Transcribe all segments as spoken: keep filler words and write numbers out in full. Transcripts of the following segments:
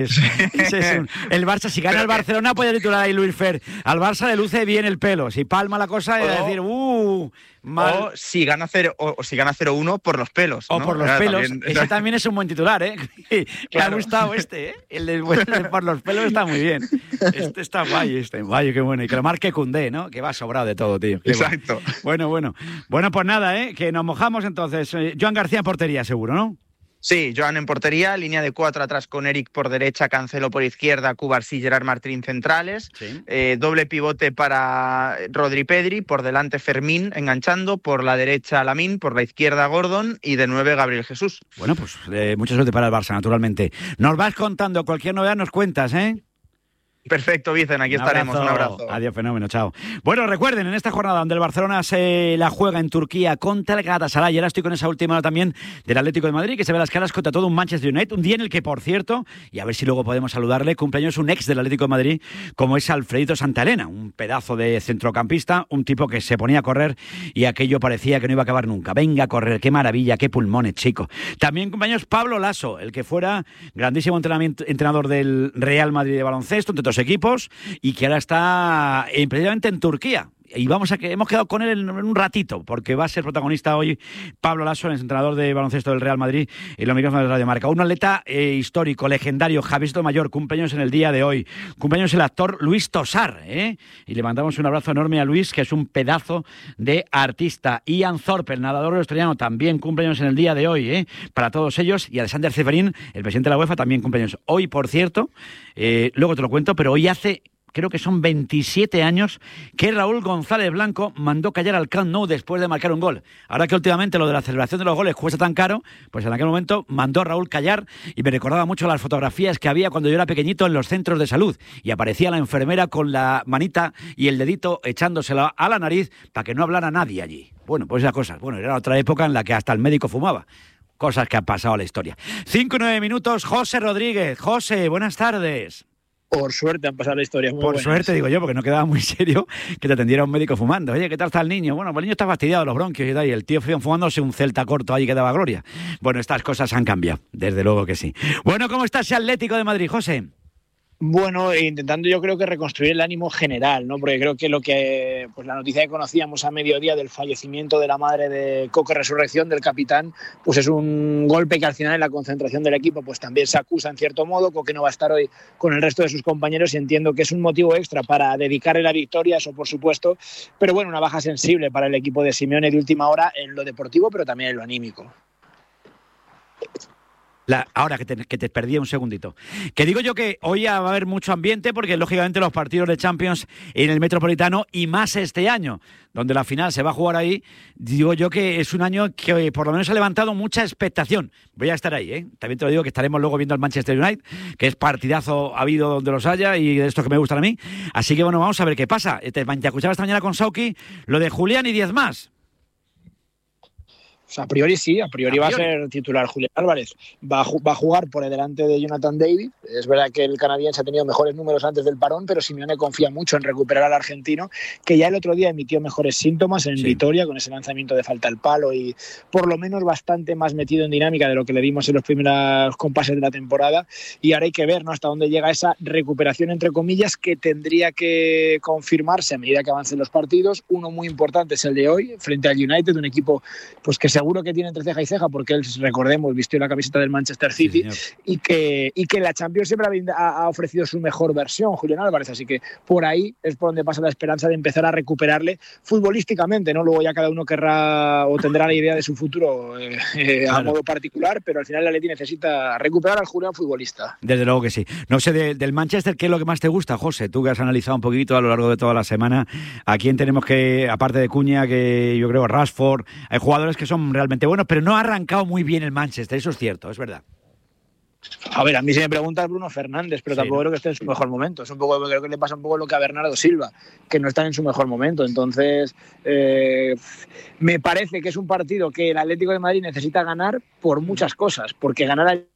Es, es, es un, el Barça, si gana el Barcelona, puede titular ahí Luis Fer. Al Barça le luce bien el pelo. Si palma la cosa, es decir, uh, mal. O si gana cero, o, o si gana cero uno por los pelos. O ¿no? por los Era pelos. también... Ese también es un buen titular, ¿eh? Claro. Me ha gustado este, ¿eh? El de, el de por los pelos está muy bien. Este está guay, este guay, qué bueno. Y que lo marque Koundé, ¿no? Que va sobrado de todo, tío. Qué Exacto. Bueno, bueno. Bueno, pues nada, ¿eh? Que nos mojamos entonces. Joan García en portería, seguro, ¿no? Sí, Joan en portería, línea de cuatro atrás con Eric por derecha, Cancelo por izquierda, Cubarsí y Gerard Martín centrales, sí. eh, doble pivote para Rodri Pedri, por delante Fermín enganchando, por la derecha Lamine, por la izquierda Gordon y de nueve Gabriel Jesús. Bueno, pues eh, mucha suerte para el Barça, naturalmente. Nos vas contando, cualquier novedad nos cuentas, ¿eh? Perfecto, Vicen, aquí un estaremos. Un abrazo. Adiós, fenómeno, chao. Bueno, recuerden, en esta jornada donde el Barcelona se la juega en Turquía contra el Galatasaray, y ahora estoy con esa última hora también del Atlético de Madrid, que se ve las caras contra todo un Manchester United, un día en el que, por cierto, y a ver si luego podemos saludarle, cumpleaños un ex del Atlético de Madrid, como es Alfredito Santaelena, un pedazo de centrocampista, un tipo que se ponía a correr y aquello parecía que no iba a acabar nunca. Venga a correr, qué maravilla, qué pulmones, chico. También cumpleaños Pablo Lasso, el que fuera grandísimo entrenador del Real Madrid de baloncesto, entre equipos, y que ahora está eh, precisamente en Turquía. Y vamos a que hemos quedado con él en un ratito, porque va a ser protagonista hoy Pablo Lasso, el entrenador de baloncesto del Real Madrid, y los micrófonos de Radio Marca. Un atleta eh, histórico, legendario, Javier Mayor, cumpleaños en el día de hoy. Cumpleaños el actor Luis Tosar, ¿eh? Y le mandamos un abrazo enorme a Luis, que es un pedazo de artista. Ian Thorpe, el nadador australiano, también cumpleaños en el día de hoy, ¿eh? Para todos ellos. Y Alexander Ceferín, el presidente de la UEFA, también cumpleaños. Hoy, por cierto, eh, luego te lo cuento, pero hoy hace... creo que son veintisiete años que Raúl González Blanco mandó callar al Camp Nou después de marcar un gol. Ahora que últimamente lo de la celebración de los goles cuesta tan caro, pues en aquel momento mandó Raúl callar, y me recordaba mucho las fotografías que había cuando yo era pequeñito en los centros de salud y aparecía la enfermera con la manita y el dedito echándosela a la nariz para que no hablara nadie allí. Bueno, pues esas cosas. Bueno, era otra época en la que hasta el médico fumaba. Cosas que han pasado a la historia. Cinco y nueve minutos, José Rodríguez. José, buenas tardes. Por suerte han pasado la historia. Muy Por buenas. suerte, digo yo, porque no quedaba muy serio que te atendiera un médico fumando. Oye, ¿qué tal está el niño? Bueno, pues el niño está fastidiado, los bronquios y tal, y el tío fumándose un Celta corto ahí que daba gloria. Bueno, estas cosas han cambiado, desde luego que sí. Bueno, ¿cómo está ese Atlético de Madrid, José? Bueno, intentando yo creo que reconstruir el ánimo general, ¿no? Porque creo que lo que, pues la noticia que conocíamos a mediodía del fallecimiento de la madre de Coque Resurrección, del capitán, pues es un golpe que al final en la concentración del equipo pues también se acusa en cierto modo. Coque no va a estar hoy con el resto de sus compañeros y entiendo que es un motivo extra para dedicarle la victoria, eso por supuesto, pero bueno, una baja sensible para el equipo de Simeone de última hora en lo deportivo, pero también en lo anímico. La, ahora que te, que te perdí un segundito. Que digo yo que hoy va a haber mucho ambiente porque lógicamente los partidos de Champions en el Metropolitano y más este año, donde la final se va a jugar ahí, digo yo que es un año que por lo menos ha levantado mucha expectación. Voy a estar ahí, ¿eh? También te lo digo que estaremos luego viendo al Manchester United, que es partidazo habido donde los haya y de estos que me gustan a mí. Así que bueno, vamos a ver qué pasa. Te, te escuchaba esta mañana con Sauki lo de Julián y diez más. O sea, a priori sí, a priori, a priori va a ser titular Julián Álvarez. Va a, va a jugar por delante de Jonathan David. Es verdad que el canadiense ha tenido mejores números antes del parón, pero Simeone confía mucho en recuperar al argentino, que ya el otro día emitió mejores síntomas en sí. Vitoria, con ese lanzamiento de falta al palo y por lo menos bastante más metido en dinámica de lo que le dimos en los primeros compases de la temporada. Y ahora hay que ver, ¿no?, hasta dónde llega esa recuperación, entre comillas, que tendría que confirmarse a medida que avancen los partidos. Uno muy importante es el de hoy, frente al United, un equipo pues que se seguro que tiene entre ceja y ceja, porque él, recordemos, vistió la camiseta del Manchester City, sí, y, que, y que la Champions siempre ha, ha ofrecido su mejor versión, Julián Álvarez, así que por ahí es por donde pasa la esperanza de empezar a recuperarle futbolísticamente, ¿no? Luego ya cada uno querrá o tendrá la idea de su futuro eh, eh, claro. a modo particular, pero al final la Atleti necesita recuperar al Julián futbolista. Desde luego que sí. No sé, de, del Manchester, ¿qué es lo que más te gusta, José? Tú que has analizado un poquito a lo largo de toda la semana, ¿a quién tenemos que, aparte de Cuña, que yo creo Rashford, hay jugadores que son realmente buenos, pero no ha arrancado muy bien el Manchester, eso es cierto, es verdad. A ver, a mí se me pregunta Bruno Fernández, pero sí, tampoco ¿no? creo que esté en su mejor momento. Es un poco, creo que le pasa un poco lo que a Bernardo Silva, que no están en su mejor momento. Entonces, eh, me parece que es un partido que el Atlético de Madrid necesita ganar por muchas cosas, porque ganar al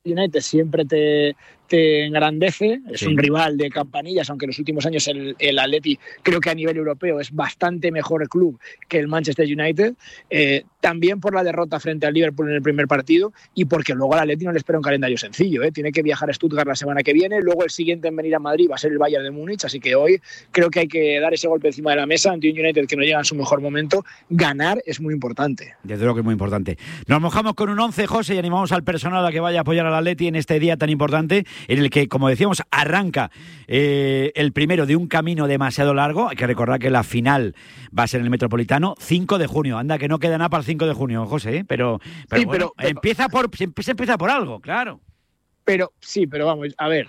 United siempre te, te engrandece, es sí. un rival de campanillas, aunque en los últimos años el, el Atleti creo que a nivel europeo es bastante mejor club que el Manchester United, eh, también por la derrota frente al Liverpool en el primer partido y porque luego al Atleti no le espera un calendario sencillo, ¿eh? Tiene que viajar a Stuttgart la semana que viene, luego el siguiente en venir a Madrid va a ser el Bayern de Múnich, así que hoy creo que hay que dar ese golpe encima de la mesa ante un United que no llega en su mejor momento. Ganar es muy importante. Desde luego que es muy importante. Nos mojamos con un once, José, y animamos al personal a que vaya a apoyar al Atleti en este día tan importante en el que, como decíamos, arranca eh, el primero de un camino demasiado largo. Hay que recordar que la final va a ser en el Metropolitano, cinco de junio. Anda, que no queda nada para el cinco de junio, José, ¿eh? pero, pero, sí, bueno, pero, empieza por, se empieza por algo, claro. Pero sí, pero vamos, a ver,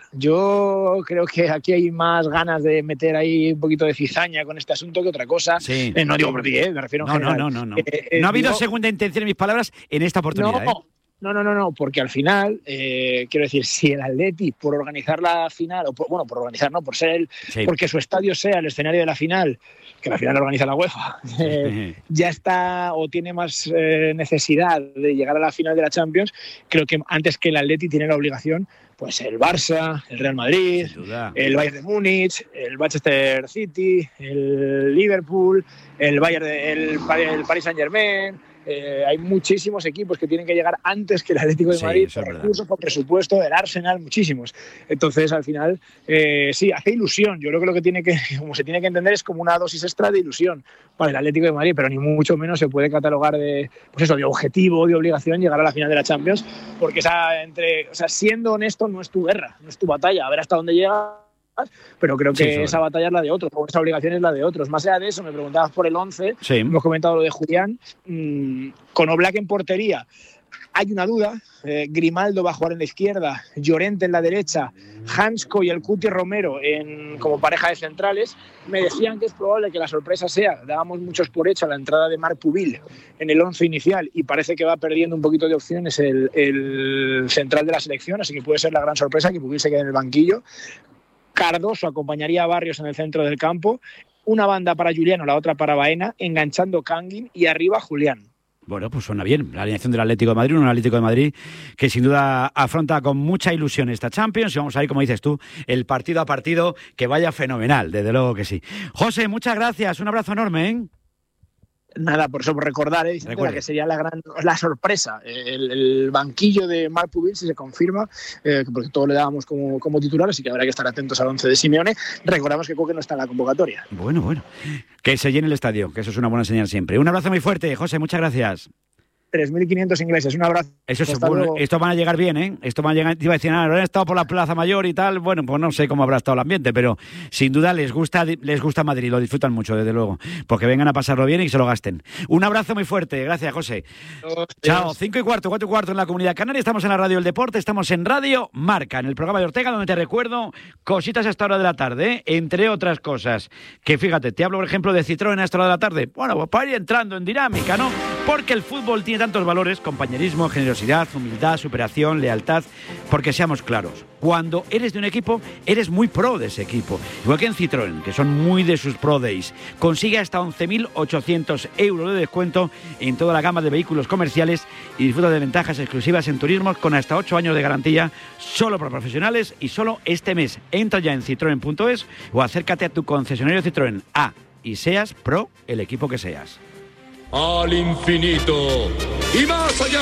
yo creo que aquí hay más ganas de meter ahí un poquito de cizaña con este asunto que otra cosa. Sí. Eh, no digo por ti, eh, me refiero en no, general. No, no, no, no. Eh, eh, no ha habido digo, segunda intención en mis palabras en esta oportunidad. No, ¿eh? No, no, no, no, porque al final, eh, quiero decir, si el Atleti, por organizar la final, o por, bueno, por organizar, no, por ser el, sí. porque su estadio sea el escenario de la final, que la final la organiza la UEFA, eh, sí. ya está o tiene más eh, necesidad de llegar a la final de la Champions, creo que antes que el Atleti tiene la obligación, pues el Barça, el Real Madrid, el Bayern de Múnich, el Manchester City, el Liverpool, el Bayern de, el, el Paris Saint-Germain. Eh, hay muchísimos equipos que tienen que llegar antes que el Atlético de Madrid, sí, por recursos, por presupuesto, el Arsenal, muchísimos. Entonces, al final, eh, sí, hace ilusión. Yo creo que lo que tiene que, como se tiene que entender, es como una dosis extra de ilusión para el Atlético de Madrid, pero ni mucho menos se puede catalogar de, pues eso, de objetivo, de obligación llegar a la final de la Champions, porque esa, entre, o sea, siendo honesto, no es tu guerra, no es tu batalla, a ver hasta dónde llega. Pero creo que sí, esa batalla es la de otros, o esa obligación es la de otros. Más allá de eso, me preguntabas por el once, sí. Hemos comentado lo de Julián, mmm, con Oblak en portería. Hay una duda, eh, Grimaldo va a jugar en la izquierda, Llorente en la derecha, Hansko y el Cuti Romero en, como pareja de centrales. Me decían que es probable que la sorpresa sea, dábamos muchos por hecho a la entrada de Marc Pubil en el once inicial y parece que va perdiendo un poquito de opciones el, el central de la selección, así que puede ser la gran sorpresa que Pubil se quede en el banquillo. Cardoso acompañaría a Barrios en el centro del campo, una banda para Juliano, la otra para Baena, enganchando Kangin y arriba Julián. Bueno, pues suena bien la alineación del Atlético de Madrid, un Atlético de Madrid que sin duda afronta con mucha ilusión esta Champions y vamos a ir, como dices tú, el partido a partido que vaya fenomenal, desde luego que sí. José, muchas gracias, un abrazo enorme, ¿eh? Nada, por eso por recordar, ¿eh? La que sería la gran la sorpresa, el, el banquillo de Marc Pubil, si se confirma, eh, porque todos le dábamos como, como titular, así que habrá que estar atentos al once de Simeone. Recordamos que Coque no está en la convocatoria. Bueno, bueno, que se llene el estadio, que eso es una buena señal siempre. Un abrazo muy fuerte, José, muchas gracias. tres mil quinientos ingleses, un abrazo. Eso es bueno, esto van a llegar bien, ¿eh? Esto van a llegar, iba a decir, ah, han estado por la Plaza Mayor y tal, bueno, pues no sé cómo habrá estado el ambiente, pero sin duda les gusta les gusta Madrid, lo disfrutan mucho, desde luego, porque vengan a pasarlo bien y que se lo gasten. Un abrazo muy fuerte, gracias, José. Dios, Chao, Dios. cinco y cuarto, cuatro y cuarto en la Comunidad Canaria, estamos en la Radio del Deporte, estamos en Radio Marca, en el programa de Ortega, donde te recuerdo cositas a esta hora de la tarde, ¿eh? Entre otras cosas, que fíjate, te hablo, por ejemplo, de Citroën a esta hora de la tarde, bueno, pues para ir entrando en dinámica, ¿no? Porque el fútbol tiene tantos valores, compañerismo, generosidad, humildad, superación, lealtad, porque seamos claros, cuando eres de un equipo, eres muy pro de ese equipo. Igual que en Citroën, que son muy de sus Pro Days. Consigue hasta once mil ochocientos euros de descuento en toda la gama de vehículos comerciales y disfruta de ventajas exclusivas en turismos con hasta ocho años de garantía, solo para profesionales y solo este mes. Entra ya en citroen punto es o acércate a tu concesionario Citroën A y seas pro el equipo que seas. Al infinito y más allá.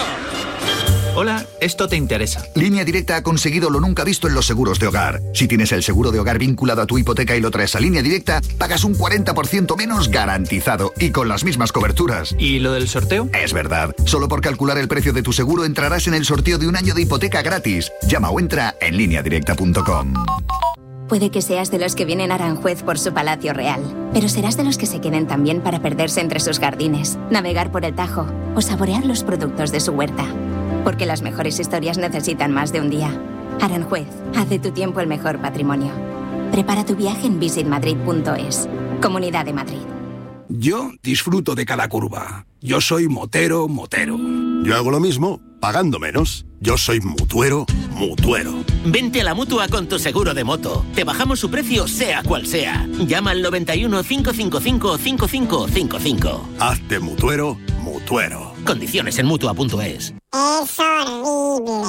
Hola, esto te interesa. Línea Directa ha conseguido lo nunca visto en los seguros de hogar. Si tienes el seguro de hogar vinculado a tu hipoteca y lo traes a Línea Directa, pagas un cuarenta por ciento menos garantizado y con las mismas coberturas. ¿Y lo del sorteo? Es verdad. Solo por calcular el precio de tu seguro entrarás en el sorteo de un año de hipoteca gratis. Llama o entra en línea directa punto com. Puede que seas de los que vienen a Aranjuez por su palacio real, pero serás de los que se queden también para perderse entre sus jardines, navegar por el Tajo o saborear los productos de su huerta. Porque las mejores historias necesitan más de un día. Aranjuez, haz de tu tiempo el mejor patrimonio. Prepara tu viaje en visit madrid punto es. Comunidad de Madrid. Yo disfruto de cada curva. Yo soy motero, motero. Yo hago lo mismo, pagando menos. Yo soy mutuero, mutuero. Vente a la Mutua con tu seguro de moto. Te bajamos su precio sea cual sea. Llama al noventa y uno, cinco cinco cinco, cinco cinco cinco cinco. Hazte mutuero, mutuero. Condiciones en mutua punto es. Es horrible.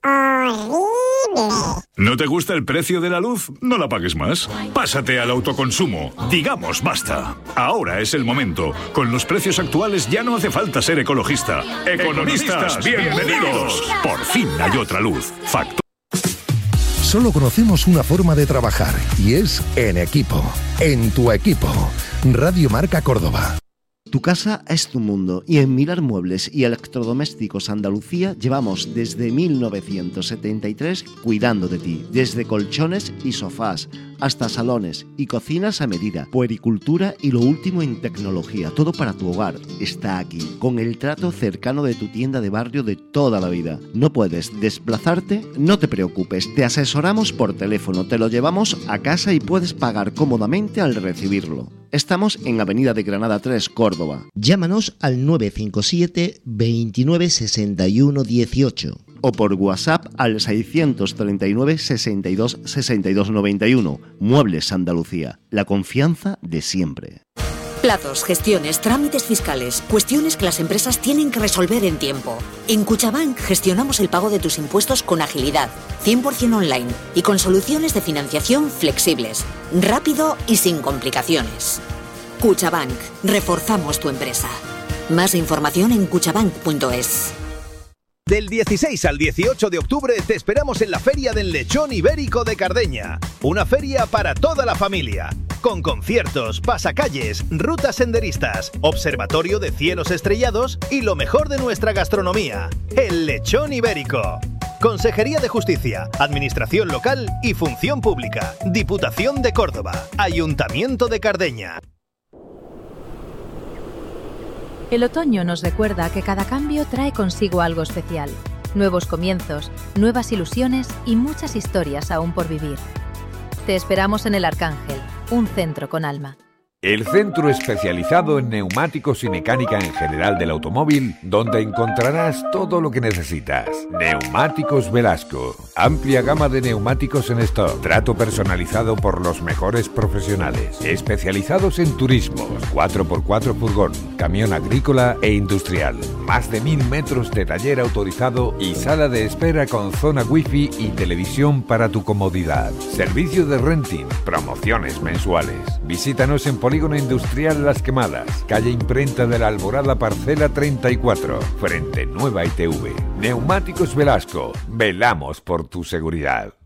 ¿No te gusta el precio de la luz? No la pagues más. Pásate al autoconsumo. Digamos basta. Ahora es el momento. Con los precios actuales ya no hace falta ser ecologista. Economistas, bienvenidos. Por fin hay otra luz. Factor. Solo conocemos una forma de trabajar y es en equipo. En tu equipo. Radio Marca Córdoba. Tu casa es tu mundo y en Milar Muebles y Electrodomésticos Andalucía llevamos desde mil novecientos setenta y tres cuidando de ti, desde colchones y sofás hasta salones y cocinas a medida, puericultura y lo último en tecnología, todo para tu hogar está aquí, con el trato cercano de tu tienda de barrio de toda la vida. ¿No puedes desplazarte? No te preocupes, te asesoramos por teléfono, te lo llevamos a casa y puedes pagar cómodamente al recibirlo. Estamos en Avenida de Granada tres, Córdoba. Llámanos al nueve cinco siete, veintinueve, sesenta y uno, dieciocho. O por WhatsApp al seiscientos treinta y nueve, sesenta y dos, sesenta y dos, noventa y uno. Muebles Andalucía, la confianza de siempre. Plazos, gestiones, trámites fiscales, cuestiones que las empresas tienen que resolver en tiempo. En Cuchabank gestionamos el pago de tus impuestos con agilidad, cien por ciento online y con soluciones de financiación flexibles, rápido y sin complicaciones. Cuchabank, reforzamos tu empresa. Más información en cuchabank punto es. Del dieciséis al dieciocho de octubre te esperamos en la Feria del Lechón Ibérico de Cardeña. Una feria para toda la familia. Con conciertos, pasacalles, rutas senderistas, observatorio de cielos estrellados y lo mejor de nuestra gastronomía. El Lechón Ibérico. Consejería de Justicia, Administración Local y Función Pública. Diputación de Córdoba. Ayuntamiento de Cardeña. El otoño nos recuerda que cada cambio trae consigo algo especial. Nuevos comienzos, nuevas ilusiones y muchas historias aún por vivir. Te esperamos en El Arcángel, un centro con alma. El centro especializado en neumáticos y mecánica en general del automóvil, donde encontrarás todo lo que necesitas. Neumáticos Velasco. Amplia gama de neumáticos en stock. Trato personalizado por los mejores profesionales. Especializados en turismos, cuatro por cuatro furgón, camión agrícola e industrial. Más de mil metros de taller autorizado y sala de espera con zona wifi y televisión para tu comodidad. Servicio de renting, promociones mensuales. Visítanos en Polígono Industrial Las Quemadas, calle Imprenta de la Alborada, parcela treinta y cuatro, frente Nueva I T V. Neumáticos Velasco, velamos por tu seguridad.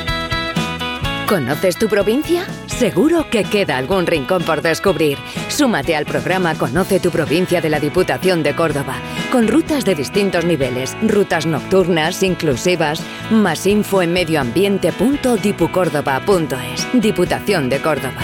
¿Conoces tu provincia? Seguro que queda algún rincón por descubrir. Súmate al programa Conoce tu provincia de la Diputación de Córdoba, con rutas de distintos niveles, rutas nocturnas, inclusivas. Más info en medioambiente punto dipucórdoba punto es. Diputación de Córdoba.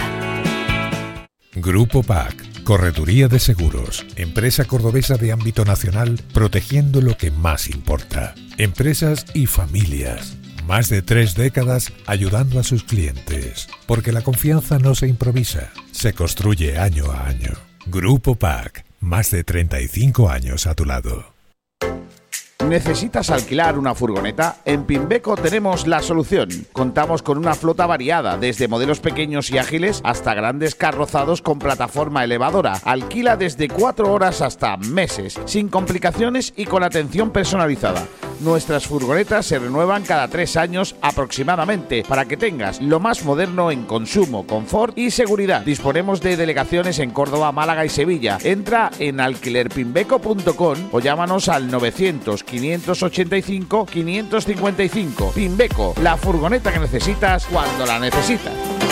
Grupo P A C, Correduría de Seguros, empresa cordobesa de ámbito nacional, protegiendo lo que más importa. Empresas y familias. Más de tres décadas ayudando a sus clientes. Porque la confianza no se improvisa, se construye año a año. Grupo P A C, más de treinta y cinco años a tu lado. ¿Necesitas alquilar una furgoneta? En Pimbeco tenemos la solución. Contamos con una flota variada, desde modelos pequeños y ágiles hasta grandes carrozados con plataforma elevadora. Alquila desde cuatro horas hasta meses, sin complicaciones y con atención personalizada. Nuestras furgonetas se renuevan cada tres años aproximadamente, para que tengas lo más moderno en consumo, confort y seguridad. Disponemos de delegaciones en Córdoba, Málaga y Sevilla. Entra en alquiler pimbeco punto com o llámanos al novecientos, quinientos ochenta y cinco, quinientos cincuenta y cinco. Pimbeco, la furgoneta que necesitas cuando la necesitas.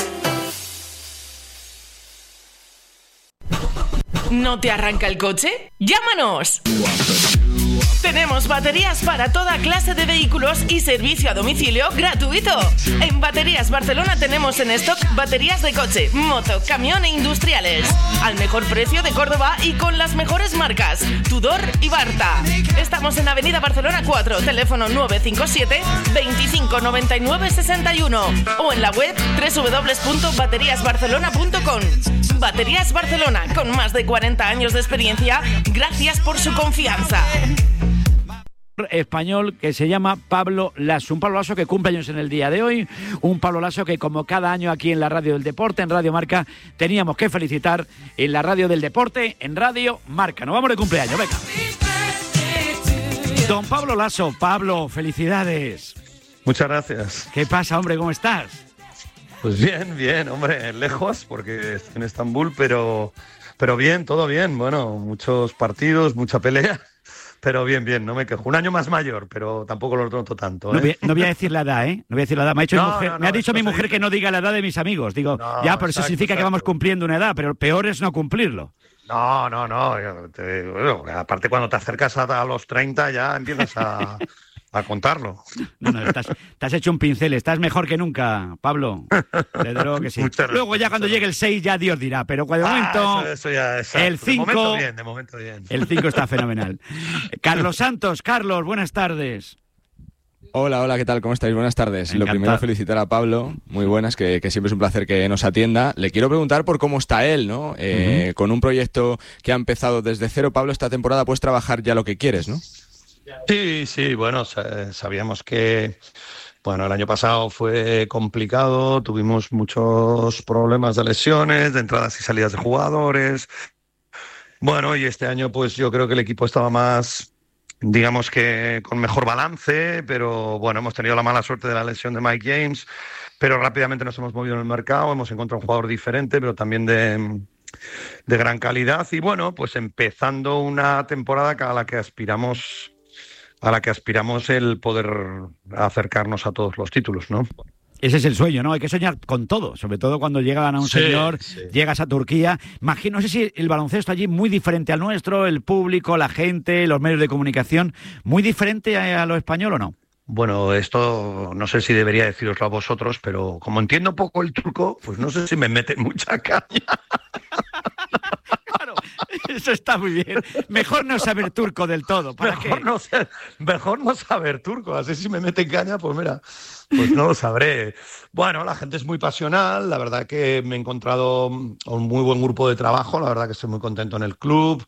¿No te arranca el coche? ¡Llámanos! Tenemos baterías para toda clase de vehículos y servicio a domicilio gratuito. En Baterías Barcelona tenemos en stock baterías de coche, moto, camión e industriales. Al mejor precio de Córdoba y con las mejores marcas, Tudor y Barta. Estamos en Avenida Barcelona cuatro, teléfono nueve cinco siete, veinticinco noventa y nueve sesenta y uno o en la web doble u doble u doble u punto baterías barcelona punto com. Baterías Barcelona, con más de cuarenta años de experiencia, gracias por su confianza. Español que se llama Pablo Lasso, un Pablo Lasso que cumple años en el día de hoy, un Pablo Lasso que como cada año aquí en la Radio del Deporte, en Radio Marca, teníamos que felicitar en la Radio del Deporte, en Radio Marca. Nos vamos de cumpleaños, venga. Don Pablo Laso. Pablo, felicidades. Muchas gracias. ¿Qué pasa, hombre? ¿Cómo estás? Pues bien, bien, hombre, lejos, porque estoy en Estambul, pero, pero bien, todo bien. Bueno, muchos partidos, mucha pelea, pero bien, bien, no me quejo. Un año más mayor, pero tampoco lo noto tanto, ¿eh? No voy, no voy a decir la edad, ¿eh? No voy a decir la edad. Me ha, dicho No, mi mujer, no, me ha no, dicho mi no mujer sé. que no diga la edad de mis amigos. Digo, No, ya, pero eso exacto, significa que exacto. vamos cumpliendo una edad, pero peor es no cumplirlo. No, no, no. yo te- bueno, aparte, cuando te acercas a, a los treinta ya empiezas a, a contarlo. No, no, estás, te has hecho un pincel, estás mejor que nunca, Pablo. Desde luego que sí. Muchas Luego ya cuando llegue el seis ya Dios dirá, pero de Ah, momento eso, eso ya, exacto. el De momento cinco bien, de momento bien. el cinco está fenomenal. Carlos Santos, Carlos, buenas tardes. Hola, hola, ¿qué tal? ¿Cómo estáis? Buenas tardes. Lo Encantado. primero, felicitar a Pablo, muy buenas, que, que siempre es un placer que nos atienda. Le quiero preguntar por cómo está él, ¿no? Eh, Ujú. Con un proyecto que ha empezado desde cero, Pablo, esta temporada puedes trabajar ya lo que quieres, ¿no? Sí, sí, bueno, sa- sabíamos que, bueno, el año pasado fue complicado, tuvimos muchos problemas de lesiones, de entradas y salidas de jugadores. Bueno, y este año pues yo creo que el equipo estaba más, digamos que con mejor balance, pero bueno, hemos tenido la mala suerte de la lesión de Mike James, pero rápidamente nos hemos movido en el mercado, hemos encontrado un jugador diferente, pero también de, de gran calidad y bueno, pues empezando una temporada a la que aspiramos a la que aspiramos el poder acercarnos a todos los títulos, ¿no? Ese es el sueño, ¿no? Hay que soñar con todo, sobre todo cuando llegan a un Sí, señor, sí. llegas a Turquía. Imagino, no sé si el baloncesto allí muy diferente al nuestro, el público, la gente, los medios de comunicación, muy diferente a, a lo español ¿o no? Bueno, esto no sé si debería deciroslo a vosotros, pero como entiendo poco el turco, pues no sé si me meten mucha caña. Eso está muy bien. Mejor no saber turco del todo. ¿Para Mejor qué? no, ser- mejor no saber turco, así si me meten caña, pues mira, pues no lo sabré. Bueno, la gente es muy pasional, la verdad que me he encontrado un muy buen grupo de trabajo, la verdad que estoy muy contento en el club.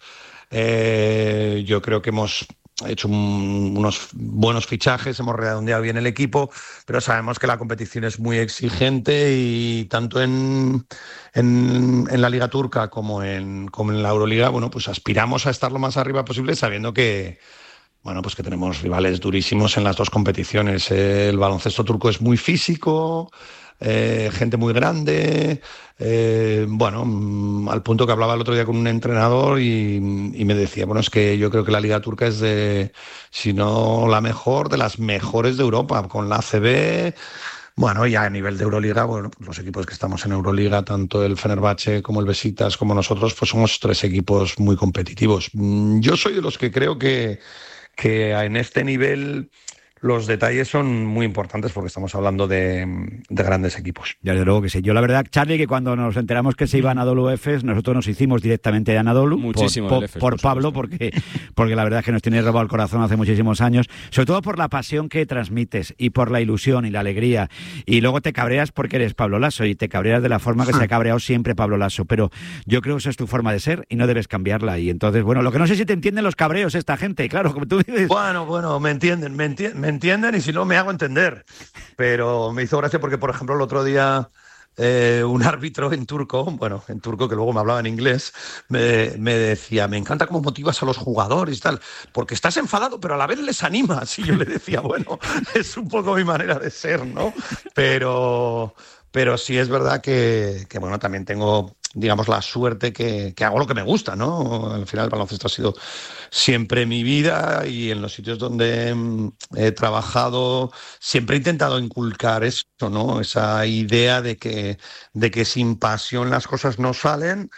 Eh, yo creo que hemos hecho un- unos buenos fichajes, hemos redondeado bien el equipo, pero sabemos que la competición es muy exigente y tanto en, en, en la Liga Turca como en, como en la Euroliga, bueno, pues aspiramos a estar lo más arriba posible sabiendo que, bueno, pues que tenemos rivales durísimos en las dos competiciones. El baloncesto turco es muy físico, eh, gente muy grande, eh, bueno, mm, al punto que hablaba el otro día con un entrenador y, y me decía, bueno, es que yo creo que la Liga Turca es de, si no la mejor, de las mejores de Europa, con la A C B. Bueno, y a nivel de Euroliga, bueno, pues los equipos que estamos en Euroliga, tanto el Fenerbahce como el Besiktas como nosotros, pues somos tres equipos muy competitivos. Mm, Yo soy de los que creo que, que en este nivel los detalles son muy importantes porque estamos hablando de, de grandes equipos. Desde luego que sí. Yo la verdad, Charlie, que cuando nos enteramos que se iba a Anadolu Efes, nosotros nos hicimos directamente de Anadolu Muchísimo por, del por- Efes, por por Pablo, porque, porque la verdad es que nos tiene robado el corazón hace muchísimos años, sobre todo por la pasión que transmites y por la ilusión y la alegría. Y luego te cabreas porque eres Pablo Laso y te cabreas de la forma que se ha cabreado siempre Pablo Laso. Pero yo creo que esa es tu forma de ser y no debes cambiarla. Y entonces, bueno, lo que no sé si te entienden los cabreos esta gente, claro, como tú dices. Bueno, bueno, me entienden, me, enti- me entienden y si no me hago entender. Pero me hizo gracia porque, por ejemplo, el otro día eh, un árbitro en turco, bueno, en turco que luego me hablaba en inglés, me, me decía, me encanta cómo motivas a los jugadores y tal, porque estás enfadado, pero a la vez les animas. Y yo le decía, bueno, es un poco mi manera de ser, ¿no? Pero, pero sí es verdad que, que bueno, también tengo, digamos, la suerte que, que hago lo que me gusta, ¿no? Al final el baloncesto ha sido siempre mi vida y en los sitios donde mm, he trabajado siempre he intentado inculcar eso, ¿no? Esa idea de que, de que sin pasión las cosas no salen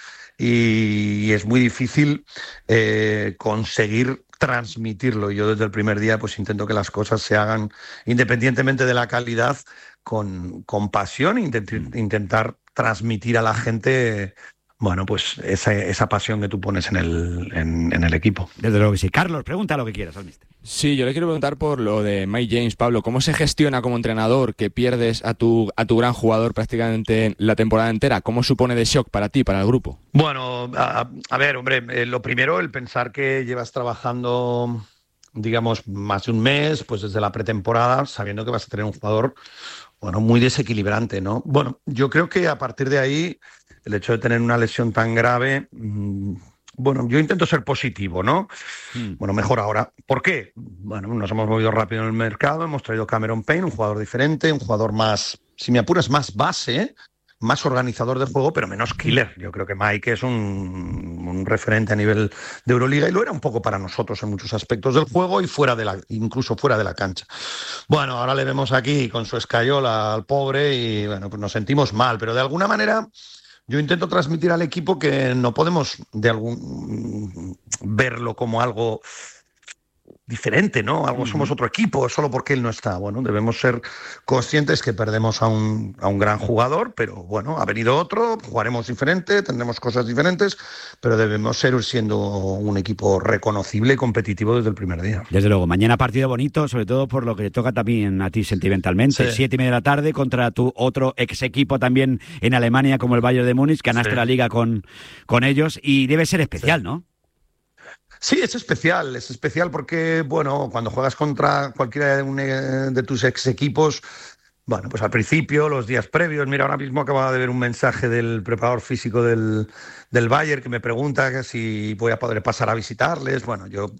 y es muy difícil eh, conseguir transmitirlo. Yo desde el primer día pues intento que las cosas se hagan independientemente de la calidad con, con pasión e intent- intentar transmitir a la gente, bueno, pues esa, esa pasión que tú pones en el, en, en el equipo. Desde luego que sí. Carlos, pregunta lo que quieras al mister. Sí, yo le quiero preguntar por lo de Mike James, Pablo. ¿Cómo se gestiona como entrenador que pierdes a tu, a tu gran jugador prácticamente la temporada entera? ¿Cómo supone de shock para ti, para el grupo? Bueno, a, a ver, hombre, eh, lo primero, el pensar que llevas trabajando, digamos, más de un mes, pues desde la pretemporada, sabiendo que vas a tener un jugador, bueno, muy desequilibrante, ¿no? Bueno, yo creo que a partir de ahí, el hecho de tener una lesión tan grave, mmm, bueno, yo intento ser positivo, ¿no? Mm. Bueno, mejor ahora. ¿Por qué? Bueno, nos hemos movido rápido en el mercado, hemos traído Cameron Payne, un jugador diferente, un jugador más, si me apuras, más base, más organizador de juego, pero menos killer. Yo creo que Mike es un, un referente a nivel de Euroliga y lo era un poco para nosotros en muchos aspectos del juego y fuera de la, incluso fuera de la cancha. Bueno, ahora le vemos aquí con su escayola al pobre y bueno, pues nos sentimos mal, pero de alguna manera yo intento transmitir al equipo que no podemos de algún verlo como algo diferente, ¿no? Algo, somos otro equipo, solo porque él no está. Bueno, debemos ser conscientes que perdemos a un, a un gran jugador, pero bueno, ha venido otro, jugaremos diferente, tendremos cosas diferentes, pero debemos ser siendo un equipo reconocible y competitivo desde el primer día. Desde luego, mañana partido bonito, sobre todo por lo que te toca también a ti sentimentalmente. Sí. Siete y media de la tarde contra tu otro ex equipo también en Alemania, como el Bayern de Múnich, ganaste sí. la liga con, con ellos y debe ser especial, sí. ¿no? Sí, es especial, es especial porque, bueno, cuando juegas contra cualquiera de, un, de tus ex equipos, bueno, pues al principio, los días previos, mira, ahora mismo acababa de ver un mensaje del preparador físico del, del Bayern que me pregunta si voy a poder pasar a visitarles. Bueno, yo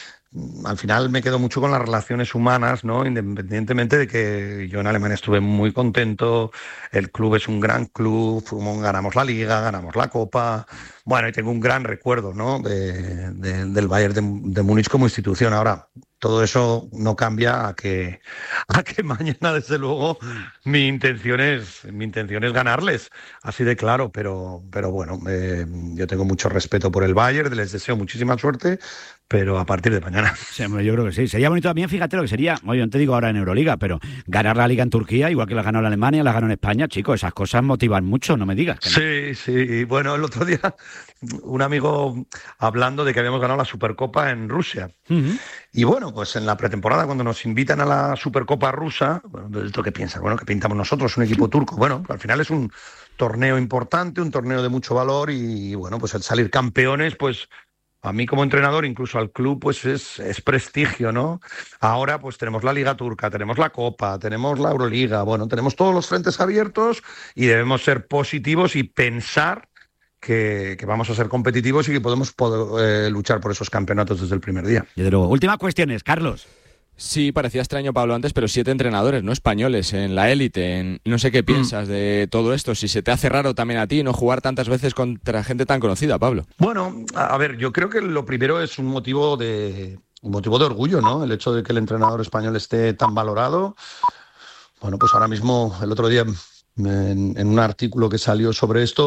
al final me quedo mucho con las relaciones humanas, ¿no? Independientemente de que yo en Alemania estuve muy contento, el club es un gran club, fuimos, ganamos la liga, ganamos la copa, bueno, y tengo un gran recuerdo, ¿no? de, de, del Bayern de, de Múnich como institución. Ahora, todo eso no cambia a que, a que mañana, desde luego, mi intención es, mi intención es ganarles, así de claro, pero, pero bueno, eh, yo tengo mucho respeto por el Bayern, les deseo muchísima suerte, pero a partir de mañana. Sí, yo creo que sí. Sería bonito también, fíjate lo que sería, oye, no te digo ahora en Euroliga, pero ganar la liga en Turquía, igual que la ganó en Alemania, la ganó en España, chicos, esas cosas motivan mucho, no me digas. Que no. Sí, sí. Bueno, el otro día un amigo hablando de que habíamos ganado la Supercopa en Rusia. Uh-huh. Y bueno, pues en la pretemporada, cuando nos invitan a la Supercopa rusa, bueno, ¿esto qué piensas? Bueno, ¿qué pintamos nosotros? Un equipo turco. Bueno, al final es un torneo importante, un torneo de mucho valor y bueno, pues el salir campeones, pues a mí como entrenador, incluso al club, pues es, es prestigio, ¿no? Ahora pues tenemos la Liga Turca, tenemos la Copa, tenemos la Euroliga, bueno, tenemos todos los frentes abiertos y debemos ser positivos y pensar que, que vamos a ser competitivos y que podemos poder, eh, luchar por esos campeonatos desde el primer día. Desde luego. Última cuestión, Carlos. Sí, parecía extraño, Pablo, antes, pero siete entrenadores, no españoles, en la élite. En... No sé qué piensas mm. de todo esto, si se te hace raro también a ti no jugar tantas veces contra gente tan conocida, Pablo. Bueno, a ver, yo creo que lo primero es un motivo de un motivo de orgullo, ¿no? El hecho de que el entrenador español esté tan valorado. Bueno, pues ahora mismo, el otro día, en, en un artículo que salió sobre esto,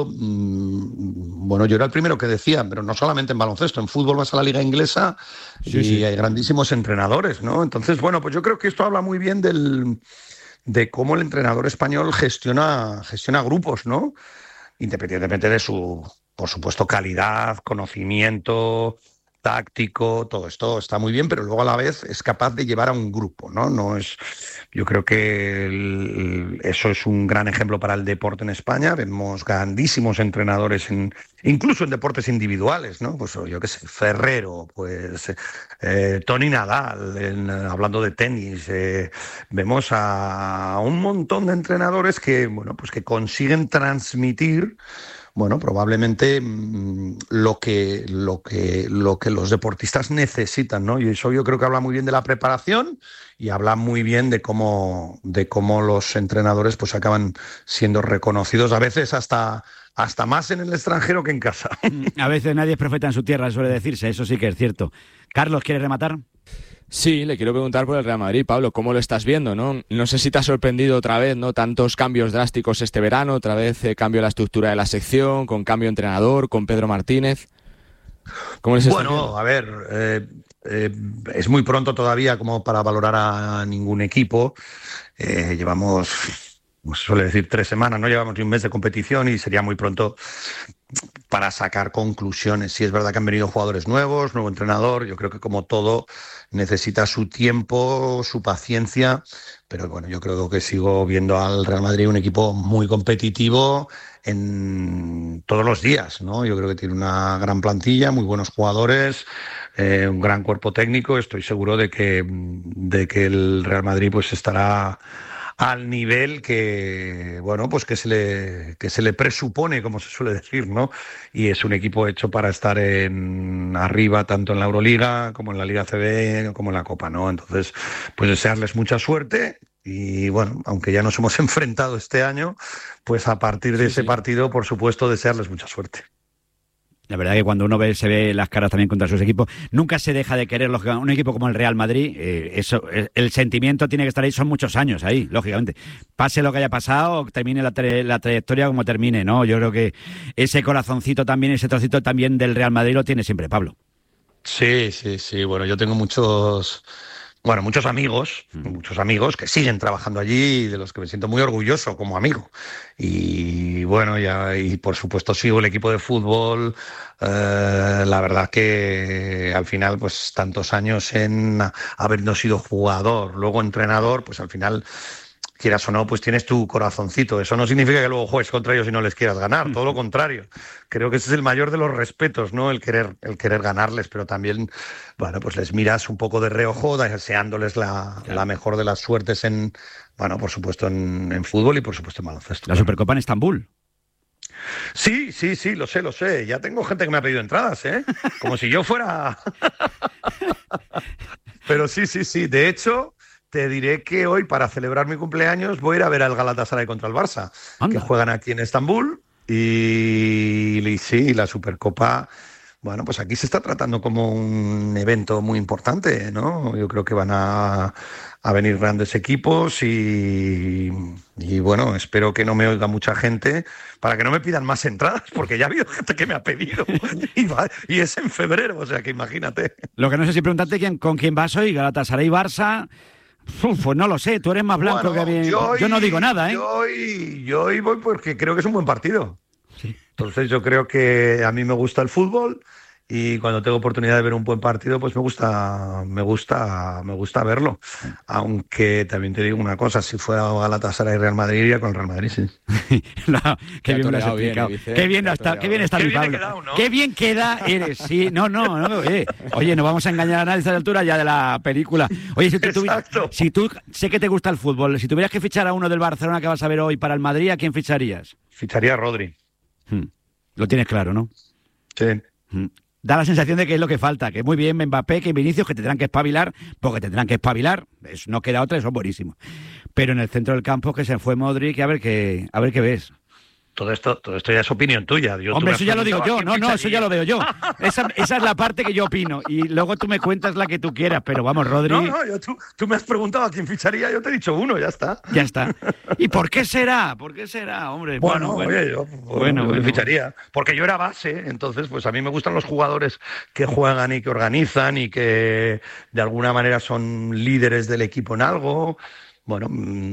mmm, bueno, yo era el primero que decía, pero no solamente en baloncesto, en fútbol vas a la liga inglesa sí, y sí. hay grandísimos entrenadores, ¿no? Entonces, bueno, pues yo creo que esto habla muy bien del, de cómo el entrenador español gestiona, gestiona grupos, ¿no? Independientemente de su, por supuesto, calidad, conocimiento táctico, todo esto está muy bien, pero luego a la vez es capaz de llevar a un grupo, ¿no? No es, yo creo que el, eso es un gran ejemplo para el deporte en España. Vemos grandísimos entrenadores, en, incluso en deportes individuales, ¿no? Pues yo qué sé, Ferrero, pues eh, Tony Nadal, en, hablando de tenis. Eh, vemos a un montón de entrenadores que, bueno, pues que consiguen transmitir, bueno, probablemente mmm, lo que, lo que, lo que los deportistas necesitan, ¿no? Y eso yo creo que habla muy bien de la preparación y habla muy bien de cómo, de cómo los entrenadores pues acaban siendo reconocidos, a veces hasta, hasta más en el extranjero que en casa. A veces nadie es profeta en su tierra, suele decirse, eso sí que es cierto. Carlos, ¿quieres rematar? Sí, le quiero preguntar por el Real Madrid, Pablo, ¿cómo lo estás viendo, no? No sé si te ha sorprendido otra vez, ¿no? Tantos cambios drásticos este verano, otra vez eh, cambio de la estructura de la sección, con cambio de entrenador, con Pedro Martínez. ¿Cómo les está Bueno, viendo? a ver, eh, eh, es muy pronto todavía como para valorar a ningún equipo. Eh, llevamos, como se suele decir, tres semanas, no llevamos ni un mes de competición y sería muy pronto para sacar conclusiones. Sí, es verdad que han venido jugadores nuevos, nuevo entrenador, yo creo que como todo necesita su tiempo, su paciencia, pero bueno, yo creo que sigo viendo al Real Madrid un equipo muy competitivo en todos los días, ¿no? Yo creo que tiene una gran plantilla, muy buenos jugadores, eh, un gran cuerpo técnico. Estoy seguro de que, de que el Real Madrid pues estará al nivel que, bueno, pues que se le, que se le presupone, como se suele decir, ¿no? Y es un equipo hecho para estar en arriba, tanto en la Euroliga como en la Liga C B, como en la Copa, ¿no? Entonces, pues desearles mucha suerte. Y bueno, aunque ya nos hemos enfrentado este año, pues a partir de sí, ese sí. partido, por supuesto, desearles mucha suerte. La verdad que cuando uno ve, se ve las caras también contra sus equipos, nunca se deja de querer. Un equipo como el Real Madrid, eh, eso, el sentimiento tiene que estar ahí, son muchos años ahí, lógicamente. Pase lo que haya pasado, termine la, tra la trayectoria como termine, ¿no? Yo creo que ese corazoncito también, ese trocito también del Real Madrid lo tiene siempre Pablo. Sí, sí, sí. Bueno, yo tengo muchos... Bueno, muchos amigos, muchos amigos que siguen trabajando allí y de los que me siento muy orgulloso como amigo. Y bueno, ya y por supuesto sigo el equipo de fútbol. Eh, la verdad que al final, pues tantos años en habiendo sido jugador, luego entrenador, pues al final, quieras o no, pues tienes tu corazoncito. Eso no significa que luego juegues contra ellos y no les quieras ganar, todo lo contrario. Creo que ese es el mayor de los respetos, ¿no? El querer, el querer ganarles, pero también, bueno, pues les miras un poco de reojo, deseándoles la, claro. la mejor de las suertes en, bueno, por supuesto en, en fútbol y por supuesto en baloncesto. La Supercopa en Estambul. Sí, sí, sí, lo sé, lo sé. Ya tengo gente que me ha pedido entradas, ¿eh? Como si yo fuera... Pero sí, sí, sí. De hecho... Te diré que hoy, para celebrar mi cumpleaños, voy a ir a ver al Galatasaray contra el Barça, Anda. que juegan aquí en Estambul. Y, y sí, la Supercopa, bueno, pues aquí se está tratando como un evento muy importante, ¿no? Yo creo que van a, a venir grandes equipos y, y, bueno, espero que no me oiga mucha gente para que no me pidan más entradas, porque ya ha habido gente que me ha pedido y, va, y es en febrero, o sea que imagínate. Lo que no sé si preguntarte quién, con quién vas hoy, Galatasaray, Barça... Uf, pues no lo sé, tú eres más blanco bueno, que bien. Yo, hoy, yo no digo nada, ¿eh? Yo hoy, yo hoy voy porque creo que es un buen partido. Sí. Entonces yo creo que a mí me gusta el fútbol y cuando tengo oportunidad de ver un buen partido, pues me gusta, me gusta, me gusta verlo. Aunque también te digo una cosa, si fuera Galatasaray y Real Madrid, iría con el Real Madrid, sí. no, qué bien lo has explicado. Bien, qué bien está, qué bien está mi Pablo. Quedado, ¿no? Qué bien queda eres, sí. No, no, no, oye, oye, no vamos a engañar a nadie a esta altura ya de la película. Oye, si tú, si tú, sé que te gusta el fútbol, si tuvieras que fichar a uno del Barcelona que vas a ver hoy para el Madrid, ¿a quién ficharías? Ficharía a Rodri. Hmm. Lo tienes claro, ¿no? Sí. Hmm. Da la sensación de que es lo que falta, que muy bien Mbappé, que Vinicius, que tendrán que espabilar, porque tendrán que espabilar, eso no queda otra, son buenísimos. Pero en el centro del campo que se fue Modric, a ver qué, a ver qué ves. Todo esto, todo esto ya es opinión tuya. Yo, Hombre, eso ya lo digo yo. No, no, eso ya lo veo yo. Esa, esa es la parte que yo opino. Y luego tú me cuentas la que tú quieras. Pero vamos, Rodri... No, no, yo, tú, tú me has preguntado a quién ficharía. Yo te he dicho uno, ya está. Ya está. ¿Y por qué será? ¿Por qué será, hombre? Bueno, bueno, oye, yo bueno, bueno, ficharía. Porque yo era base, entonces pues a mí me gustan los jugadores que juegan y que organizan y que de alguna manera son líderes del equipo en algo... Bueno,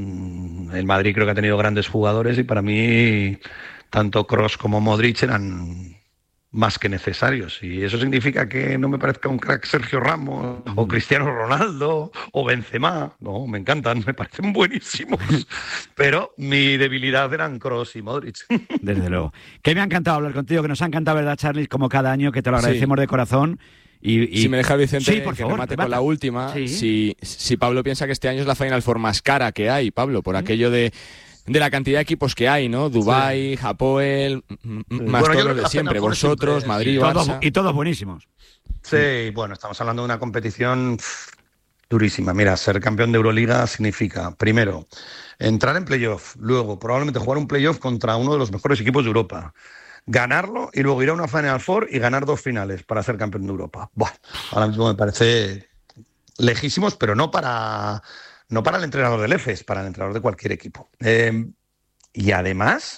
el Madrid creo que ha tenido grandes jugadores y para mí tanto Kroos como Modric eran más que necesarios. Y eso significa que no me parezca un crack Sergio Ramos o Cristiano Ronaldo o Benzema. No, me encantan, me parecen buenísimos. Pero mi debilidad eran Kroos y Modric. Desde luego. Que me ha encantado hablar contigo, que nos ha encantado, ¿verdad, Charly? Como cada año, que te lo agradecemos sí. de corazón. Y, y... Si me deja Vicente sí, por que favor, remate con la última, sí. si, si Pablo piensa que este año es la Final Four más cara que hay, Pablo, por aquello de, de la cantidad de equipos que hay, ¿no? Dubái, sí. Hapoel, sí. más bueno, todos los de siempre, vosotros, siempre, Madrid, y Barça. Todos, y todos buenísimos. Sí, sí, bueno, estamos hablando de una competición durísima. Mira, ser campeón de Euroliga significa, primero, entrar en playoff, luego probablemente jugar un playoff contra uno de los mejores equipos de Europa. Ganarlo y luego ir a una Final Four y ganar dos finales para ser campeón de Europa. Buah, ahora mismo me parece lejísimos, pero no para, no para el entrenador del E F E S, para el entrenador de cualquier equipo. Eh, y además,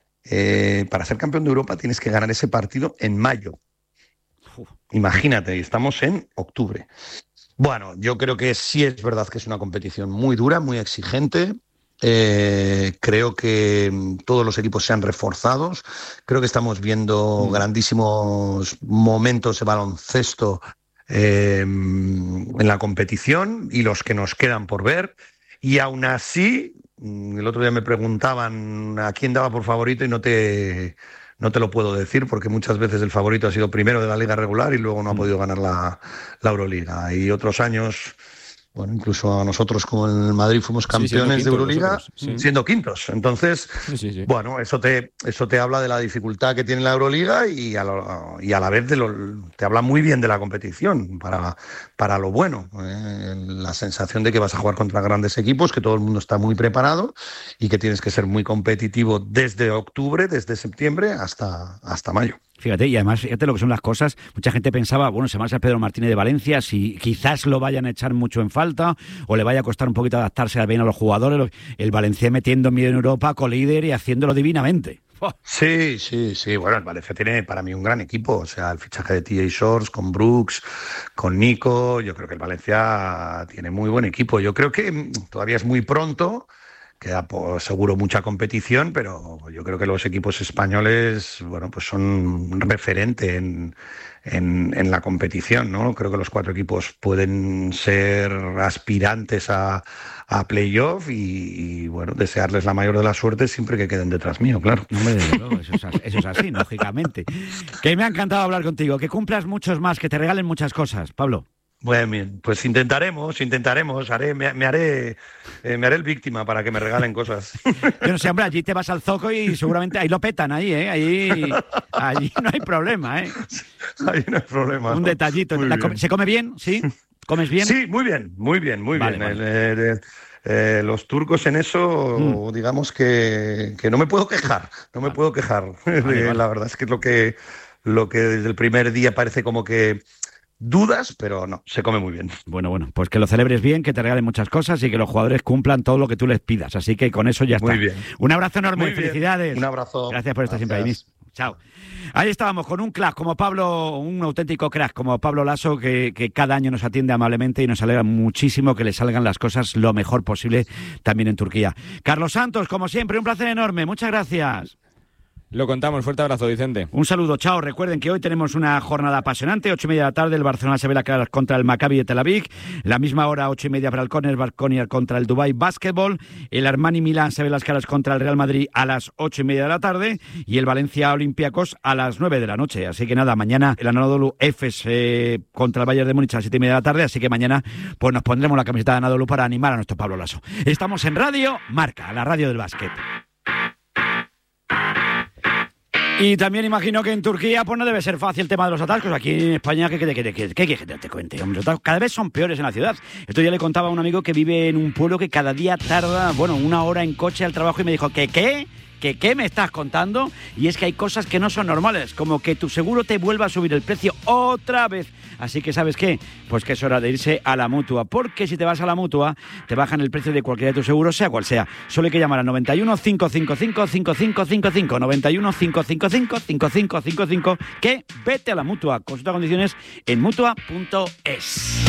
eh, para ser campeón de Europa tienes que ganar ese partido en mayo. Imagínate, estamos en octubre. Bueno, yo creo que sí es verdad que es una competición muy dura, muy exigente. Eh, creo que todos los equipos se han reforzado. Creo que estamos viendo mm. grandísimos momentos de baloncesto eh, en la competición y los que nos quedan por ver. Y aún así, el otro día me preguntaban a quién daba por favorito y no te, no te lo puedo decir porque muchas veces el favorito ha sido primero de la liga regular y luego no ha podido ganar la, la Euroliga. Y otros años... bueno, incluso nosotros como en el Madrid fuimos campeones sí, de Euroliga nosotros, sí. siendo quintos. Entonces, sí, sí, sí. bueno, eso te eso te habla de la dificultad que tiene la Euroliga y a, lo, y a la vez de lo, te habla muy bien de la competición para, para lo bueno. Eh, la sensación de que vas a jugar contra grandes equipos, que todo el mundo está muy preparado y que tienes que ser muy competitivo desde octubre, desde septiembre hasta, hasta mayo. Fíjate, y además, fíjate lo que son las cosas. Mucha gente pensaba, bueno, se marcha Pedro Martínez de Valencia, si quizás lo vayan a echar mucho en falta o le vaya a costar un poquito adaptarse bien a los jugadores. El Valencia metiendo miedo en Europa, colíder y haciéndolo divinamente. Oh. Sí, sí, sí. Bueno, el Valencia tiene para mí un gran equipo. O sea, el fichaje de T J Shorts con Brooks, con Nico. Yo creo que el Valencia tiene muy buen equipo. Yo creo que todavía es muy pronto. Queda pues, seguro mucha competición, pero yo creo que los equipos españoles, bueno, pues son referente en, en, en la competición, ¿no? Creo que los cuatro equipos pueden ser aspirantes a, a playoff y, y, bueno, desearles la mayor de las suertes siempre que queden detrás mío, claro. No, hombre, desde luego, eso es así, eso es así, lógicamente. Que me ha encantado hablar contigo, que cumplas muchos más, que te regalen muchas cosas, Pablo. Bueno, bien, pues intentaremos, intentaremos, haré, me, me haré, eh, me haré el víctima para que me regalen cosas. Yo no sé, hombre, allí te vas al zoco y seguramente ahí lo petan, ahí, ¿eh? Ahí, allí no hay problema, ¿eh? Ahí no hay problema. Un ¿no? detallito. La, ¿Se come bien? ¿Sí? ¿Comes bien? Sí, muy bien, muy bien, muy vale, bien. Vale. El, el, eh, los turcos en eso, mm. digamos que, que no me puedo quejar, no me vale. puedo quejar. Vale, vale. La verdad es que es lo que, lo que desde el primer día parece como que dudas, pero no, se come muy bien. Bueno, bueno, pues que lo celebres bien, que te regalen muchas cosas y que los jugadores cumplan todo lo que tú les pidas. Así que con eso ya está. Muy bien. Un abrazo enorme, muy felicidades. Bien. Un abrazo. Gracias por estar siempre ahí. Chao. Ahí estábamos con un crack como Pablo, un auténtico crack como Pablo Laso, que, que cada año nos atiende amablemente y nos alegra muchísimo que le salgan las cosas lo mejor posible también en Turquía. Carlos Santos, como siempre, un placer enorme. Muchas gracias. Lo contamos. Fuerte abrazo, Vicente. Un saludo, chao. Recuerden que hoy tenemos una jornada apasionante. Ocho y media de la tarde, el Barcelona se ve la cara contra el Maccabi de Tel Aviv. La misma hora, ocho y media para el Koner Baskonia contra el Dubai Basketball. El Armani Milán se ve las caras contra el Real Madrid a las ocho y media de la tarde. Y el Valencia Olympiacos a las nueve de la noche. Así que nada, mañana el Anadolu Efes eh, contra el Bayern de Múnich a las siete y media de la tarde. Así que mañana pues nos pondremos la camiseta de Anadolu para animar a nuestro Pablo Laso. Estamos en Radio Marca, la radio del básquet. Y también imagino que en Turquía pues no debe ser fácil el tema de los atascos. Aquí en España, ¿qué quieres que, que, que, que, que te cuente? Hombre, cada vez son peores en la ciudad. Esto ya le contaba a un amigo que vive en un pueblo que cada día tarda, bueno, una hora en coche al trabajo y me dijo, ¿qué qué? ¿Qué qué me estás contando? Y es que hay cosas que no son normales, como que tu seguro te vuelva a subir el precio otra vez. Así que, ¿sabes qué? Pues que es hora de irse a la Mutua, porque si te vas a la Mutua, te bajan el precio de cualquiera de tus seguros, sea cual sea. Solo hay que llamar al noventa y uno, cinco cinco cinco, cinco cinco cinco cinco, noventa y uno, cinco cinco cinco, cinco cinco cinco cinco, que vete a la Mutua. Consulta condiciones en mutua punto es.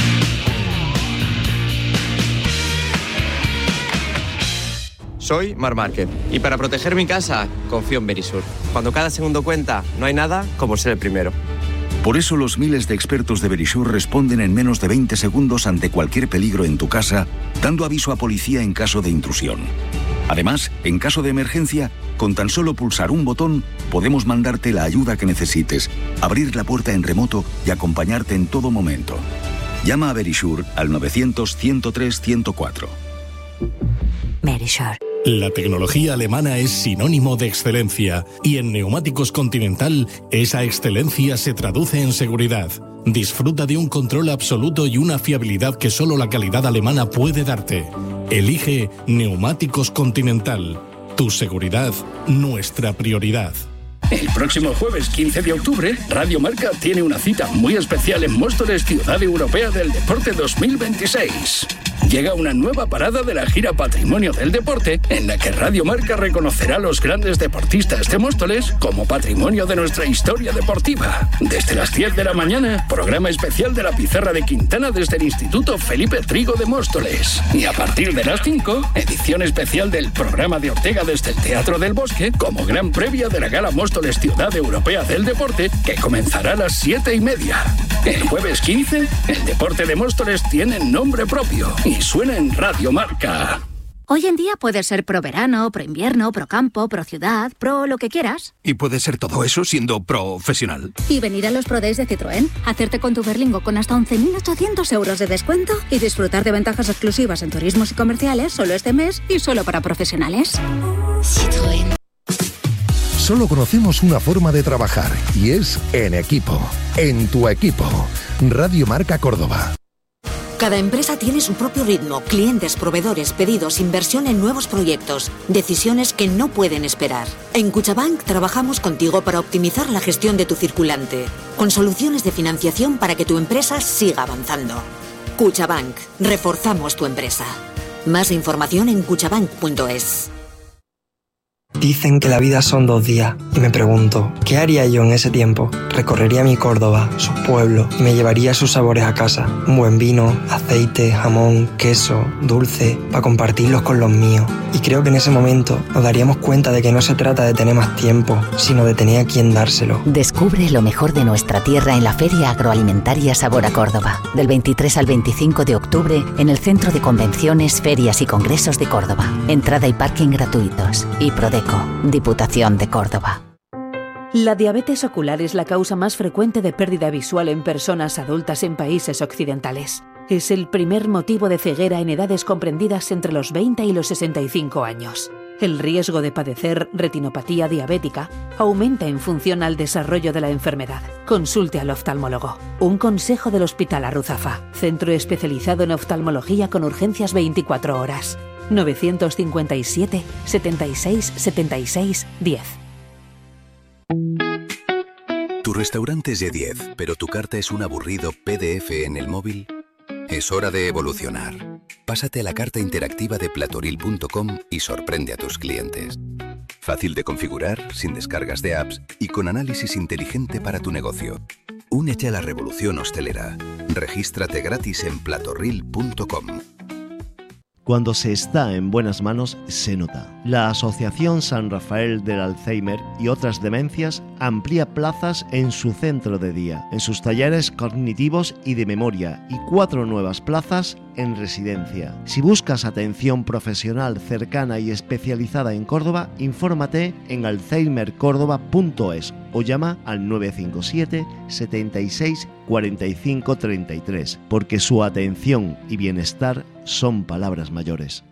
Soy Mar Márquez y para proteger mi casa confío en Verisur. Cuando cada segundo cuenta, no hay nada como ser el primero. Por eso los miles de expertos de Verisur responden en menos de veinte segundos ante cualquier peligro en tu casa, dando aviso a policía en caso de intrusión. Además, en caso de emergencia, con tan solo pulsar un botón, podemos mandarte la ayuda que necesites, abrir la puerta en remoto y acompañarte en todo momento. Llama a Verisur al novecientos, ciento tres, ciento cuatro. Verisur. La tecnología alemana es sinónimo de excelencia y en Neumáticos Continental esa excelencia se traduce en seguridad. Disfruta de un control absoluto y una fiabilidad que solo la calidad alemana puede darte. Elige Neumáticos Continental. Tu seguridad, nuestra prioridad. El próximo jueves quince de octubre, Radio Marca tiene una cita muy especial en Móstoles, Ciudad Europea del Deporte dos mil veintiséis. Llega una nueva parada de la gira Patrimonio del Deporte, en la que Radio Marca reconocerá a los grandes deportistas de Móstoles como patrimonio de nuestra historia deportiva. Desde las diez de la mañana, programa especial de la Pizarra de Quintana desde el Instituto Felipe Trigo de Móstoles. Y a partir de las cinco, edición especial del programa de Ortega desde el Teatro del Bosque, como gran previa de la Gala Móstoles Ciudad Europea del Deporte, que comenzará a las siete y media. El jueves quince, el deporte de Móstoles tiene nombre propio y suena en Radio Marca. Hoy en día puedes ser pro verano, pro invierno, pro campo, pro ciudad, pro lo que quieras. Y puedes ser todo eso siendo profesional. Y venir a los Pro Days de Citroën, hacerte con tu Berlingo con hasta once mil ochocientos euros de descuento y disfrutar de ventajas exclusivas en turismos y comerciales solo este mes y solo para profesionales. Citroën. Solo conocemos una forma de trabajar y es en equipo. En tu equipo. Radio Marca Córdoba. Cada empresa tiene su propio ritmo, clientes, proveedores, pedidos, inversión en nuevos proyectos, decisiones que no pueden esperar. En Cuchabank trabajamos contigo para optimizar la gestión de tu circulante, con soluciones de financiación para que tu empresa siga avanzando. Cuchabank, reforzamos tu empresa. Más información en cuchabank punto es. Dicen que la vida son dos días y me pregunto, ¿qué haría yo en ese tiempo? Recorrería mi Córdoba, sus pueblos y me llevaría sus sabores a casa. Un buen vino, aceite, jamón, queso, dulce, para compartirlos con los míos. Y creo que en ese momento nos daríamos cuenta de que no se trata de tener más tiempo, sino de tener a quien dárselo. Descubre lo mejor de nuestra tierra en la Feria Agroalimentaria Sabor a Córdoba. Del veintitrés al veinticinco de octubre en el Centro de Convenciones, Ferias y Congresos de Córdoba. Entrada y parking gratuitos. Y Prodeco, Diputación de Córdoba. La diabetes ocular es la causa más frecuente de pérdida visual en personas adultas en países occidentales. Es el primer motivo de ceguera en edades comprendidas entre los veinte y los sesenta y cinco años. El riesgo de padecer retinopatía diabética aumenta en función al desarrollo de la enfermedad. Consulte al oftalmólogo. Un consejo del Hospital Arruzafa, centro especializado en oftalmología con urgencias veinticuatro horas. novecientos cincuenta y siete, setenta y seis, setenta y seis, diez. Tu restaurante es de diez, pero tu carta es un aburrido P D F en el móvil. Es hora de evolucionar. Pásate a la carta interactiva de platoril punto com y sorprende a tus clientes. Fácil de configurar, sin descargas de apps y con análisis inteligente para tu negocio. Únete a la revolución hostelera. Regístrate gratis en platoril punto com. Cuando se está en buenas manos, se nota. La Asociación San Rafael del Alzheimer y otras demencias amplía plazas en su centro de día, en sus talleres cognitivos y de memoria, y cuatro nuevas plazas en residencia. Si buscas atención profesional cercana y especializada en Córdoba, infórmate en alzheimer córdoba punto es o llama al nueve cinco siete, setenta y seis, cuarenta y cinco, treinta y tres, porque su atención y bienestar son palabras mayores.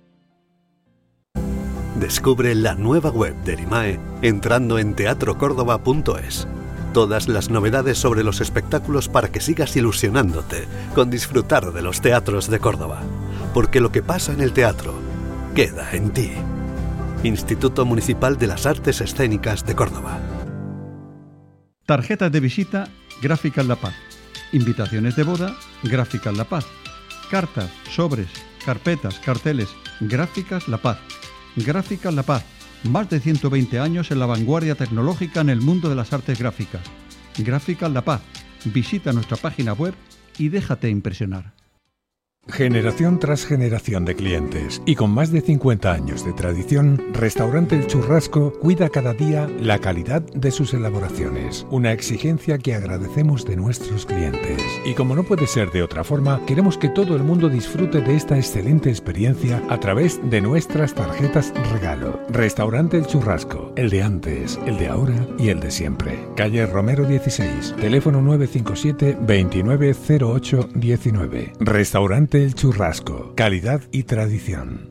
Descubre la nueva web del I M A E entrando en teatro córdoba punto es. Todas las novedades sobre los espectáculos para que sigas ilusionándote con disfrutar de los teatros de Córdoba. Porque lo que pasa en el teatro queda en ti. Instituto Municipal de las Artes Escénicas de Córdoba. Tarjetas de visita Gráficas La Paz. Invitaciones de boda Gráficas La Paz. Cartas, sobres, carpetas, carteles Gráficas La Paz. Gráficas La Paz. Más de ciento veinte años en la vanguardia tecnológica en el mundo de las artes gráficas. Gráficas La Paz. Visita nuestra página web y déjate impresionar. Generación tras generación de clientes y con más de cincuenta años de tradición, Restaurante El Churrasco cuida cada día la calidad de sus elaboraciones, una exigencia que agradecemos de nuestros clientes. Y como no puede ser de otra forma, queremos que todo el mundo disfrute de esta excelente experiencia a través de nuestras tarjetas regalo. Restaurante El Churrasco, el de antes, el de ahora y el de siempre. Calle Romero dieciséis, teléfono nueve cinco siete, veintinueve cero ocho diecinueve. Restaurante El Churrasco, calidad y tradición.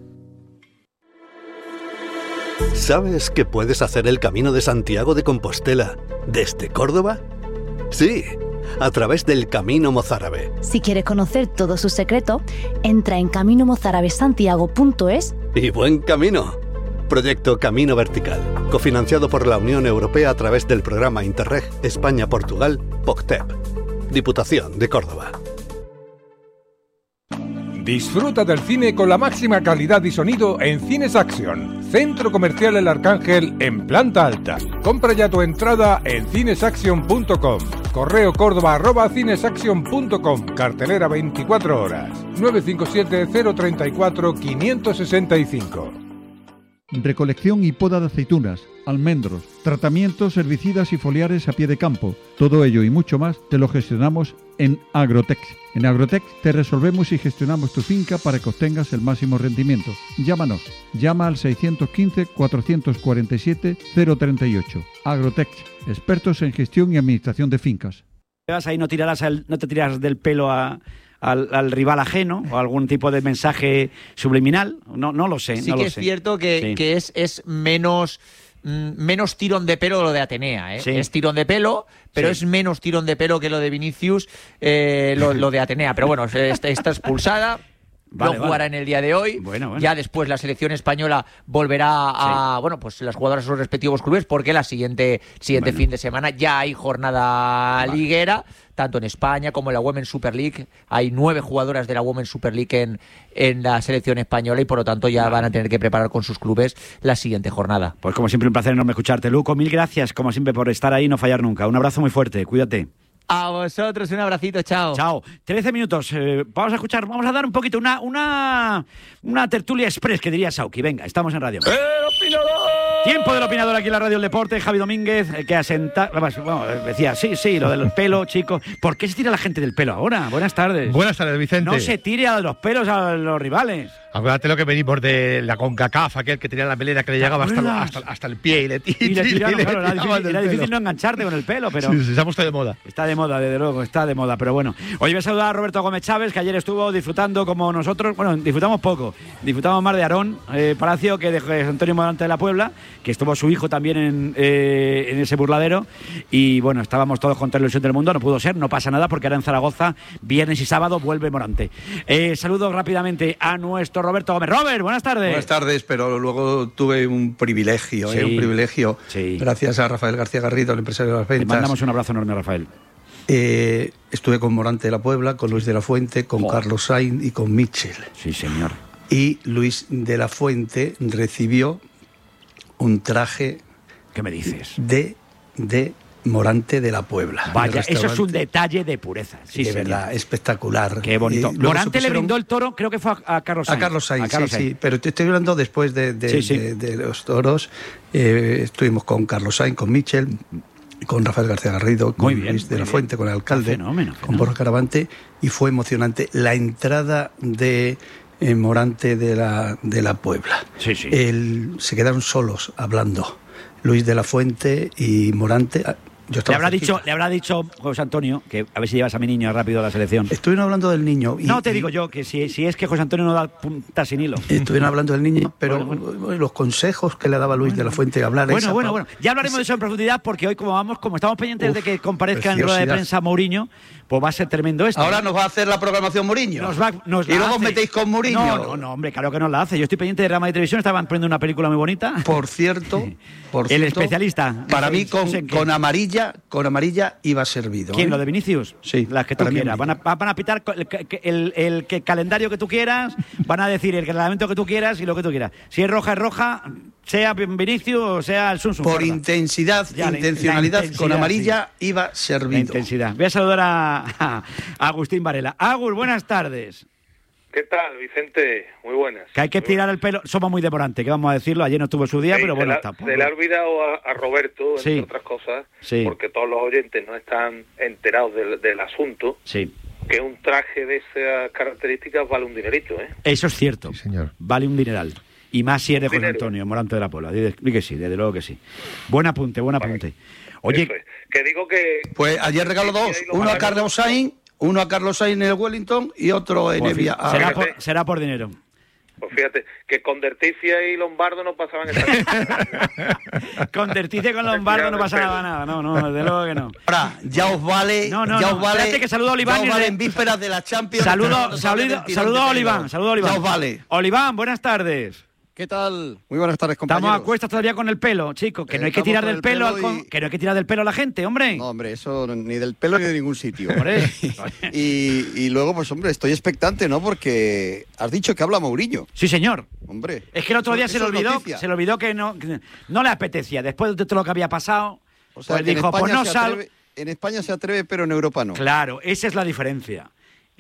¿Sabes que puedes hacer el Camino de Santiago de Compostela desde Córdoba? Sí, a través del Camino Mozárabe. Si quieres conocer todo su secreto, entra en camino mozárabe santiago punto es. Y buen camino. Proyecto Camino Vertical, cofinanciado por la Unión Europea a través del programa Interreg España-Portugal, P O C T E P. Diputación de Córdoba. Disfruta del cine con la máxima calidad y sonido en Cines Action, Centro Comercial El Arcángel en planta alta. Compra ya tu entrada en cinesaction punto com. Correo córdoba arroba cinesaction punto com. Cartelera veinticuatro horas. nueve cinco siete, cero tres cuatro, cinco seis cinco. recolección y poda de aceitunas, almendros, tratamientos herbicidas y foliares a pie de campo. Todo ello y mucho más te lo gestionamos en Agrotech. En Agrotech te resolvemos y gestionamos tu finca para que obtengas el máximo rendimiento. Llámanos. Llama al seiscientos quince, cuatrocientos cuarenta y siete, cero treinta y ocho. Agrotech, expertos en gestión y administración de fincas. Ahí no tirarás el, no te tiras del pelo a... Al, al rival ajeno o algún tipo de mensaje subliminal, no, no lo sé. Sí no que lo es sé. cierto que, sí. que es, es menos, mm, menos tirón de pelo lo de Atenea, ¿eh? Sí. Es tirón de pelo, pero Sí. es menos tirón de pelo que lo de Vinicius, eh, lo, lo de Atenea. Pero bueno, está, está expulsada. Vale, no jugará vale. en el día de hoy. Bueno, bueno. Ya después la selección española volverá a, bueno, pues las jugadoras a sus respectivos clubes, porque la siguiente, siguiente Bueno. fin de semana ya hay jornada Vale. liguera, tanto en España como en la Women's Super League. Hay nueve jugadoras de la Women's Super League en, en la selección española y por lo tanto ya van a tener que preparar con sus clubes la siguiente jornada. Pues como siempre un placer enorme escucharte, Luco. Mil gracias, como siempre, por estar ahí y no fallar nunca. Un abrazo muy fuerte, cuídate. A vosotros un abracito, chao. Chao. trece minutos. Eh, vamos a escuchar, vamos a dar un poquito una una una tertulia express, que diría Sauki. Venga, estamos en Radio. ¡El opinador! Tiempo del opinador aquí en la Radio del Deporte. Javi Domínguez, el que asenta... Bueno, decía, sí, sí, lo del pelo, chicos. ¿Por qué se tira la gente del pelo ahora? Buenas tardes. Buenas tardes, Vicente. No se tire a los pelos a los rivales. Acuérdate lo que venimos de la CONCACAF, aquel que tenía la melena que le llegaba hasta, hasta, hasta el pie y le, Y le tiraron, y le claro, era tiraban difícil, del era difícil pelo. no engancharte con el pelo, pero... Sí, sí, se ha puesto de moda. Está de moda, desde luego, está de moda, pero bueno. Hoy voy a saludar a Roberto Gómez Chávez, que ayer estuvo disfrutando como nosotros. Bueno, disfrutamos poco. Disfrutamos más de Aarón eh, Palacio que de José Antonio Morante de la Puebla, que estuvo su hijo también en, eh, en ese burladero. Y bueno, estábamos todos con toda la ilusión del mundo. No pudo ser, no pasa nada, porque ahora en Zaragoza, viernes y sábado, vuelve Morante. Eh, saludo rápidamente a nuestro Roberto Gómez. Robert, buenas tardes. Buenas tardes, pero luego tuve un privilegio, Sí. ¿eh? un privilegio. Sí. Gracias a Rafael García Garrido, el empresario de las Le ventas. mandamos un abrazo enorme a Rafael. Eh, estuve con Morante de la Puebla, con Luis de la Fuente, con Oh. Carlos Sainz y con Mitchell. Sí, señor. Y Luis de la Fuente recibió un traje. ¿Qué me dices? De, de Morante de la Puebla. Vaya, El eso es un restaurante. detalle de pureza. Sí, de señor. verdad, espectacular. Qué bonito. Y luego Morante se le pusieron- brindó el toro, creo que fue a, a Carlos Sainz. A Carlos Sainz, A Carlos sí, Sainz. sí, pero te estoy hablando después de, de, Sí, sí. de- de los toros. Eh, estuvimos con Carlos Sainz, con Mitchell, con Rafael García Garrido, con Muy bien, Luis de muy la bien. Fuente, con el alcalde, Fenómeno, con fenómeno. Borja Caravante, y fue emocionante la entrada de eh, Morante de la, de la Puebla. Sí, sí. El- se quedaron solos hablando, Luis de la Fuente y Morante. Ah, Yo Le estaba habrá, cerquita. dicho, le habrá dicho José Antonio que a ver si llevas a mi niño rápido a la selección. Estuvieron hablando del niño. Y, no, te y- digo yo, que si, si es que José Antonio no da punta sin hilo. Estuvieron hablando del niño, pero Bueno, bueno, los consejos que le daba Luis de la Fuente, hablar Bueno, esa bueno, pa- bueno. Ya hablaremos de eso en profundidad porque hoy, como vamos, como estamos pendientes Uf, de que comparezca en rueda de preciosidad. prensa Mourinho, pues va a ser tremendo esto. Ahora nos va a hacer la programación Mourinho. Nos va, nos y la luego os hace. metéis con Mourinho. No, no, no, hombre, claro que nos la hace. Yo estoy pendiente de Real Madrid Televisión, estaban poniendo una película muy bonita. Por cierto, por El cierto, especialista. Para No mí sé- con, no sé en qué. con amarilla, con amarilla iba servido. ¿Quién? ¿eh? ¿Lo de Vinicius? Sí. Las que tú para mí quieras. Van a, van a pitar el, el, el, el calendario que tú quieras, van a decir el reglamento que tú quieras y lo que tú quieras. Si es roja, es roja, sea Vinicius o sea el Sun Sun. Por guarda. intensidad, Ya, la- intencionalidad, la intensidad, con amarilla iba La servido. intensidad. Voy a saludar a, a Agustín Varela. Agus, buenas tardes. ¿Qué tal, Vicente? Muy buenas. Que hay que tirar el pelo. Somos muy demorantes, que vamos a decirlo. Ayer no estuvo su día, Sí, pero se bueno, le ha- está. Se le ha olvidado a, a Roberto, entre Sí. otras cosas, Sí. porque todos los oyentes no están enterados del, del asunto, Sí. que un traje de esas características vale un dinerito, ¿eh? Eso es cierto. señor. Vale un dineral. Y más si es de José Dinero. Antonio, Morante de la Puebla. Di di que sí, desde luego que sí. Buen apunte, buen apunte. Oye, Eso es. Que digo que... Pues ayer regaló dos, Sí, sí, uno a lo- Carlos Sainz, uno a Carlos Sainz en el Wellington y otro en pues, Evia. a- será, por, será por dinero. Pues fíjate, que con Derticia y Lombardo no pasaban esas cosas. Con Dertice con Lombardo no pasa nada, nada. No, no, desde luego que no. Ahora, ya os vale, No, no, ya no. os vale, Espérate que saludo a Oliván ya os y vale re- en vísperas de la Champions. Saludo, No os vale saludo, del tirón saludo de a pelo. Oliván, saludo a Oliván. Ya os vale. Oliván, buenas tardes. ¿Qué tal? Muy buenas tardes, compañeros. Estamos a cuestas todavía con el pelo, chicos. Que no hay que Estamos tirar con del el pelo, pelo al con- y- que no hay que tirar del pelo a la gente, hombre. No, hombre, eso ni del pelo ni de ningún sitio. Hombre. y, y luego, pues hombre, estoy expectante, ¿no? Porque has dicho que habla Mourinho. Sí, señor. Hombre. Es que el otro eso- día se le eso es olvidó, noticia. se le olvidó que no, que no le apetecía. Después de todo lo que había pasado, O sea, pues en dijo, España pues no se sal. atreve- En España se atreve, pero en Europa no. Claro, esa es la diferencia.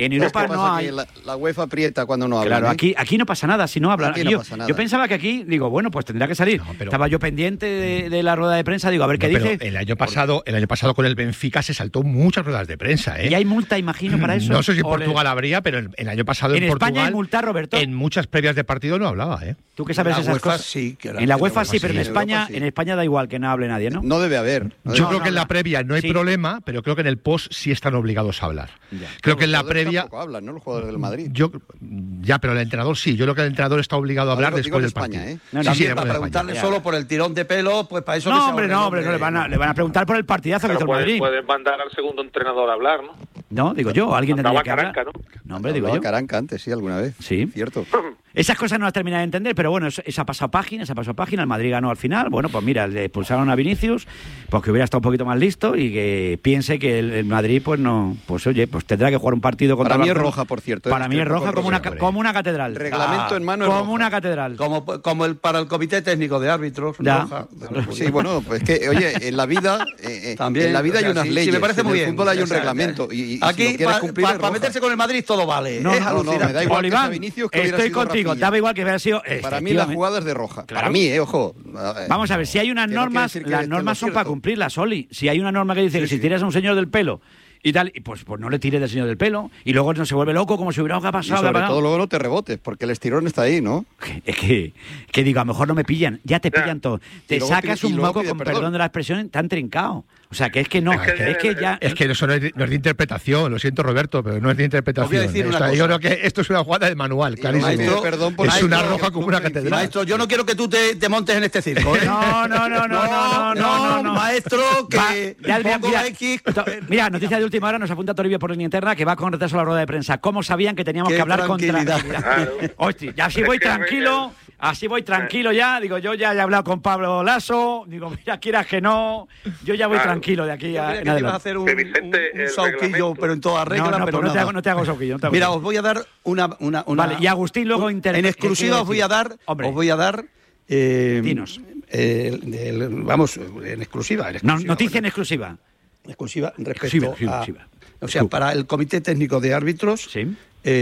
En Europa no no hay... La, la UEFA aprieta cuando no habla. Claro, ¿eh? aquí, aquí no pasa nada si no hablan. Aquí no yo, pasa nada. yo pensaba que aquí, digo, bueno, pues tendrá que salir. No, pero- Estaba yo pendiente de, de la rueda de prensa, digo, a ver qué No, pero dice. el año pasado, el año pasado con el Benfica se saltó muchas ruedas de prensa, ¿eh? ¿Y hay multa, imagino, para eso? No sé si en ¿O le- Portugal habría, pero el, el año pasado en, En España Portugal, hay multa, Roberto. en muchas previas de partido no hablaba, ¿eh? ¿Tú qué sabes En la esas UEFA cosas? sí, que la- en la que la UEFA UEFA sí, pero sí, en en España, Europa sí. en España da igual que no hable nadie, ¿no? No debe haber. No Yo debe creo no que en la habla. previa no hay Sí. problema, pero creo que en el post sí están obligados a hablar. Ya. Creo que en la Los jugadores previa... tampoco hablan, ¿no? Los jugadores del Madrid. Yo, ya, pero el entrenador sí. Yo creo que el entrenador está obligado a No, hablar digo- digo después en del España, partido. ¿eh? No, no, Sí, También sí, para en España. preguntarle ya. solo por el tirón de pelo, pues para eso que No, se hombre, ahorre no, el hombre, no le van, a, le van a preguntar por el partidazo que Pero hizo el pueden, Madrid. pueden mandar al segundo entrenador a hablar, ¿no? No, digo yo, alguien tendría Andaba que hablar. Caranca, ¿no? No, hombre, digo Hablaba yo. Caranca antes, sí, alguna vez. Sí. Cierto. Esas cosas no las termina de entender, pero bueno, eso, esa ha pasado página, esa ha pasado página, el Madrid ganó al final, bueno, pues mira, le expulsaron a Vinicius, pues que hubiera estado un poquito más listo y que piense que el, el Madrid, pues no, pues oye, pues tendrá que jugar un partido contra Para mí es Barcelona. roja, por cierto. Para mí es Discrepo roja con como una, Rosa. ca- como una catedral. Reglamento Ah, en mano es Como roja. una catedral. Como, como el para el comité técnico de árbitros. Ya. roja. Sí, bueno, pues que, oye, en la vida, eh, eh, También, en la vida o sea, hay unas sí, sí, leyes. me parece en muy el bien. fútbol hay O un sea, reglamento. Y, y si Aquí, lo quieres para cumplir, es roja. meterse con el Madrid, todo vale. No, es no, no, alucinante. me da igual que sea Oliván, Vinicius, que hubiera estoy sido contigo, Rafinha. daba igual que hubiera sido... Para mí la efectivamente. jugada es de roja. Claro. Para mí, eh, ojo. Eh, Vamos a ver, si hay unas que no quiere normas, decir que las esté normas lo son para cierto. cumplirlas, Oli. Si hay una norma que dice que si tiras a un señor del pelo y tal, y pues, pues no le tires del señor del pelo y luego no se vuelve loco como si hubiera algo Y pasado. sobre ¿qué ha pasado? todo luego no te rebotes, porque el estirón está ahí, ¿no? Es que, que digo, a lo mejor no me pillan, ya te pillan todo. Te luego sacas pide- y un luego moco, pide con perdón. perdón de la expresión, tan trincado. O sea, que es que no, Es que- es que ya... Es que eso no es, de, no es de interpretación, lo siento Roberto, pero no es de interpretación. Os voy a decir una Esto- cosa. yo creo que esto es una jugada de manual, clarísimo. Maestro, perdón por es maestro, una roja que como una ponga catedral. Maestro, yo no quiero que tú te, te montes en este circo, ¿eh? No, no, no, no, no, no, no, no, no. maestro, que Va, ya, mira, pongo mira, la X. to- mira, noticia de última hora, nos apunta Toribio por línea interna que va con retraso a la rueda de prensa. ¿Cómo sabían que teníamos Qué que hablar con tranquilidad. tranquilidad? Hostia, ya así voy Es que a veces- tranquilo, así voy tranquilo ya. Digo, yo ya he hablado con Pablo Lasso. Digo, mira, quieras que no, yo ya voy Claro. tranquilo de aquí Yo a, creía en que te ibas a adelante. hacer un, Que Vicente, un- un el sauquillo, reglamento. pero en toda regla, No, no, pero pues no te nada. hago, no te hago sauquillo, no te hago Mira, sauquillo. os voy a dar una... una, una Vale, y Agustín luego inter- En ¿qué exclusiva quiere os voy a decir? dar... Hombre. Os voy a dar... Eh, Dinos. eh, el- vamos, en exclusiva. En No, exclusiva noticia en bueno, exclusiva. exclusiva respecto Exclusiva, exclusiva, a... exclusiva. O sea, para el Comité Técnico de Árbitros, Sí.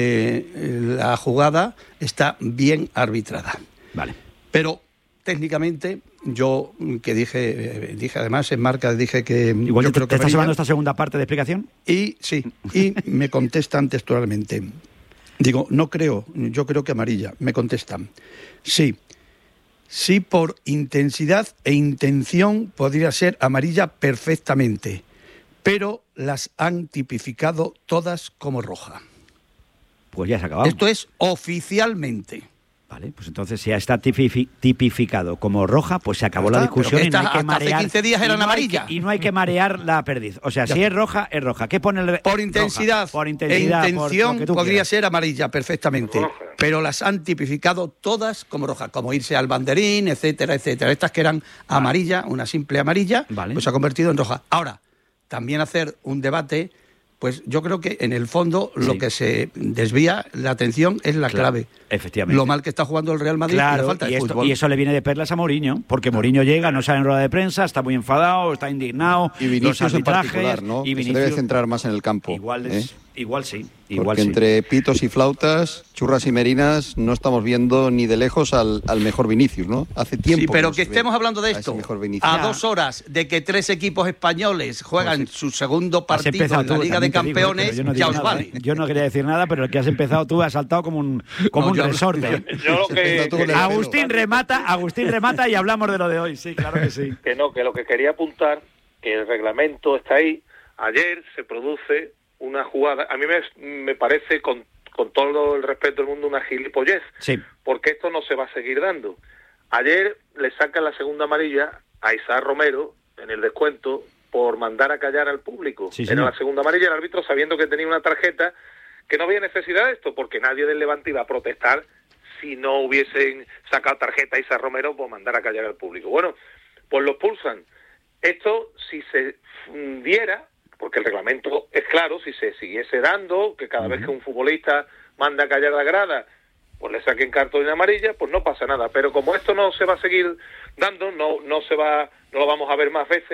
eh, la jugada está bien arbitrada. Vale. Pero técnicamente, yo que dije, eh, dije además en marca, dije que Igual yo te, creo te que estás venía- llevando esta segunda parte de explicación. y sí, y me contestan textualmente. Digo, no creo, yo creo que amarilla. Me contestan. Sí, sí por intensidad e intención podría ser amarilla perfectamente, pero las han tipificado todas como roja. Pues ya se ha acabado. Esto es oficialmente. Vale, pues entonces si ya está tipifi- tipificado como roja, pues se acabó Ya la está, pero discusión que y no hay estas que hasta hace marear. quince días y eran no hay amarillas. que- y no hay que marear la perdiz. O sea, Ya si está. es roja, es roja. ¿Qué pone el Por intensidad, roja? Por intensidad, e por intención lo que tú podría quieras. ser amarilla perfectamente, Roja. pero las han tipificado todas como rojas, como irse al banderín, etcétera, etcétera. Estas que eran amarilla, una simple amarilla, Vale. pues se ha convertido en roja. Ahora, también hacer un debate, pues yo creo que en el fondo lo Sí. que se desvía la atención es la Claro, clave. efectivamente. Lo mal que está jugando el Real Madrid y Claro, la falta y, de esto- fútbol. y eso le viene de perlas a Mourinho, porque Mourinho llega, no sale en rueda de prensa, está muy enfadado, está indignado. Y Vinicius los en arbitrajes, particular, ¿no? Y Que se Vinicius, debe centrar más en el campo. igual, ¿eh? es- igual sí, igual Porque sí. entre pitos y flautas, churras y merinas, no estamos viendo ni de lejos al, al mejor Vinicius, ¿no? Hace tiempo. Sí, pero no que se ve estemos hablando de a ese esto mejor Vinicius. a Ya. dos horas de que tres equipos españoles juegan Pues sí. su segundo Has partido empezado en la tú, Liga de también te digo, Campeones, pero yo no ya digo os nada, vale. ¿eh? Yo no quería decir nada, pero el que has empezado tú has saltado como un, como No, un yo- resorte. Yo lo que, Tú con el que- Agustín remata, Agustín remata y hablamos de lo de hoy. Sí, claro que sí. que no, que lo que quería apuntar, que el reglamento está ahí. Ayer se produce una jugada, a mí me, me parece, con, con todo el respeto del mundo, una gilipollez, Sí. porque esto no se va a seguir dando. Ayer le sacan la segunda amarilla a Isaac Romero en el descuento por mandar a callar al público. Sí, Era señor. la segunda amarilla, el árbitro sabiendo que tenía una tarjeta, que no había necesidad de esto, porque nadie del Levante iba a protestar si no hubiesen sacado tarjeta a Isaac Romero por mandar a callar al público. Bueno, pues lo expulsan. Esto, si se mm, diera, porque el reglamento es claro, si se siguiese dando, que cada vez que un futbolista manda a callar la grada, pues le saquen cartulina amarilla, pues no pasa nada. Pero como esto no se va a seguir dando, no no se va, no lo vamos a ver más veces,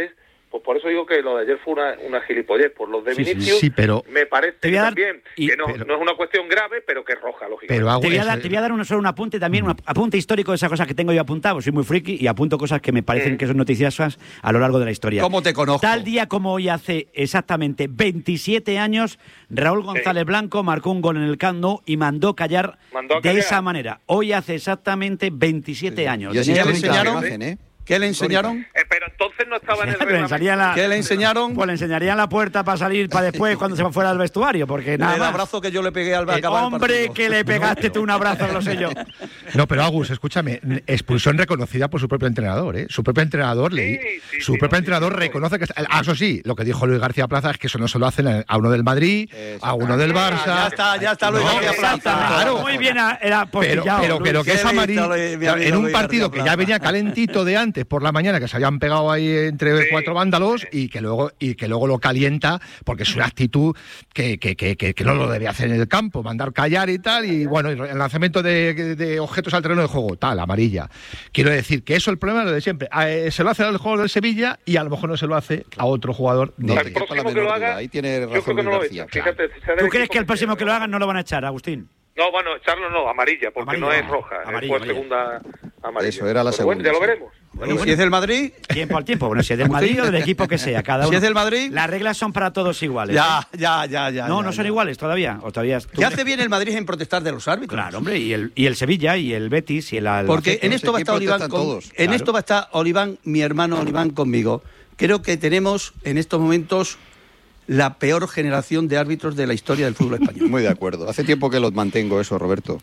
Pues por eso digo que lo de ayer fue una, una gilipollez. Por los de Sí, sí, Vinicius, sí, pero- me parece Te voy a dar- también y- que no, pero- no es una cuestión grave, pero que es roja, lógicamente. Pero hago Te voy, a eso- dar, te voy a dar un, solo un apunte también, un apunte histórico de esas cosas que tengo yo apuntado. Soy muy friki y apunto cosas que me parecen que son noticiosas a lo largo de la historia. ¿Cómo te conozco? Tal día como hoy hace exactamente veintisiete años, Raúl González Blanco marcó un gol en el Camp Nou y mandó callar Mandó a de callar. esa manera. Hoy hace exactamente veintisiete años. Yo sí Tenía que que le buscar- enseñaron, ¿eh? ¿Qué le enseñaron? Eh, pero entonces no estaba en el Pero le reglamento. enseñarían la- ¿Qué le enseñaron? Pues le enseñarían la puerta para salir para después cuando se fuera al vestuario, porque nada El más. abrazo que yo le pegué al Eh, acabar el hombre, partido. que le pegaste tú un abrazo, lo sé yo. No, pero Agus, escúchame, expulsión reconocida por su propio entrenador, ¿eh? Su propio entrenador, le, su propio entrenador reconoce que... Ah, eso sí, lo que dijo Luis García Plaza es que eso no se lo hacen a uno del Madrid, a uno del Barça... Ya está, ya está Luis No, García Plaza. claro. Muy bien, era Pero, postillado, pero, Luis. pero que Qué esa amarilla, listo, mi amigo en un Luis partido García que ya Plaza. venía calentito de antes por la mañana, que se habían pegado ahí entre cuatro vándalos y que luego y que luego lo calienta porque es una actitud que, que, que, que, que no lo debe hacer en el campo, mandar callar y tal, y bueno, el lanzamiento de, de objetos al terreno de juego, tal, amarilla. Quiero decir que eso es el problema de lo de siempre. Eh, se lo hace al jugador del Sevilla y a lo mejor no se lo hace a otro jugador. No de- te quepa la menor duda. Ahí tiene Yo creo razón que Luis no lo García. echan. Fíjate, sea del ¿Tú crees equipo que el que próximo sea. que lo hagan no lo van a echar, Agustín? No, bueno, echarlo no, amarilla, porque Amarilla, no es no. roja, Amarilla, fue amarilla. segunda amarilla. Eso era la Pero bueno, segunda, ya lo sí. veremos. ¿Y si es del Madrid? Tiempo al tiempo. Bueno, si es del Madrid o del equipo que sea, cada uno. ¿Si es del Madrid? Las reglas son para todos iguales. Ya, ¿eh? ya, ya, ya. No, ya, no son ya. iguales todavía. O todavía ¿tú ¿Qué crees? hace bien el Madrid en protestar de los árbitros? Claro, hombre, y el, y el Sevilla, y el Betis, y el Albacete. Porque en esto va a estar Aquí Oliván, protestan con- todos, en claro. esto va a estar Oliván, mi hermano Oliván conmigo. Creo que tenemos en estos momentos la peor generación de árbitros de la historia del fútbol español. Muy de acuerdo. Hace tiempo que los mantengo eso, Roberto.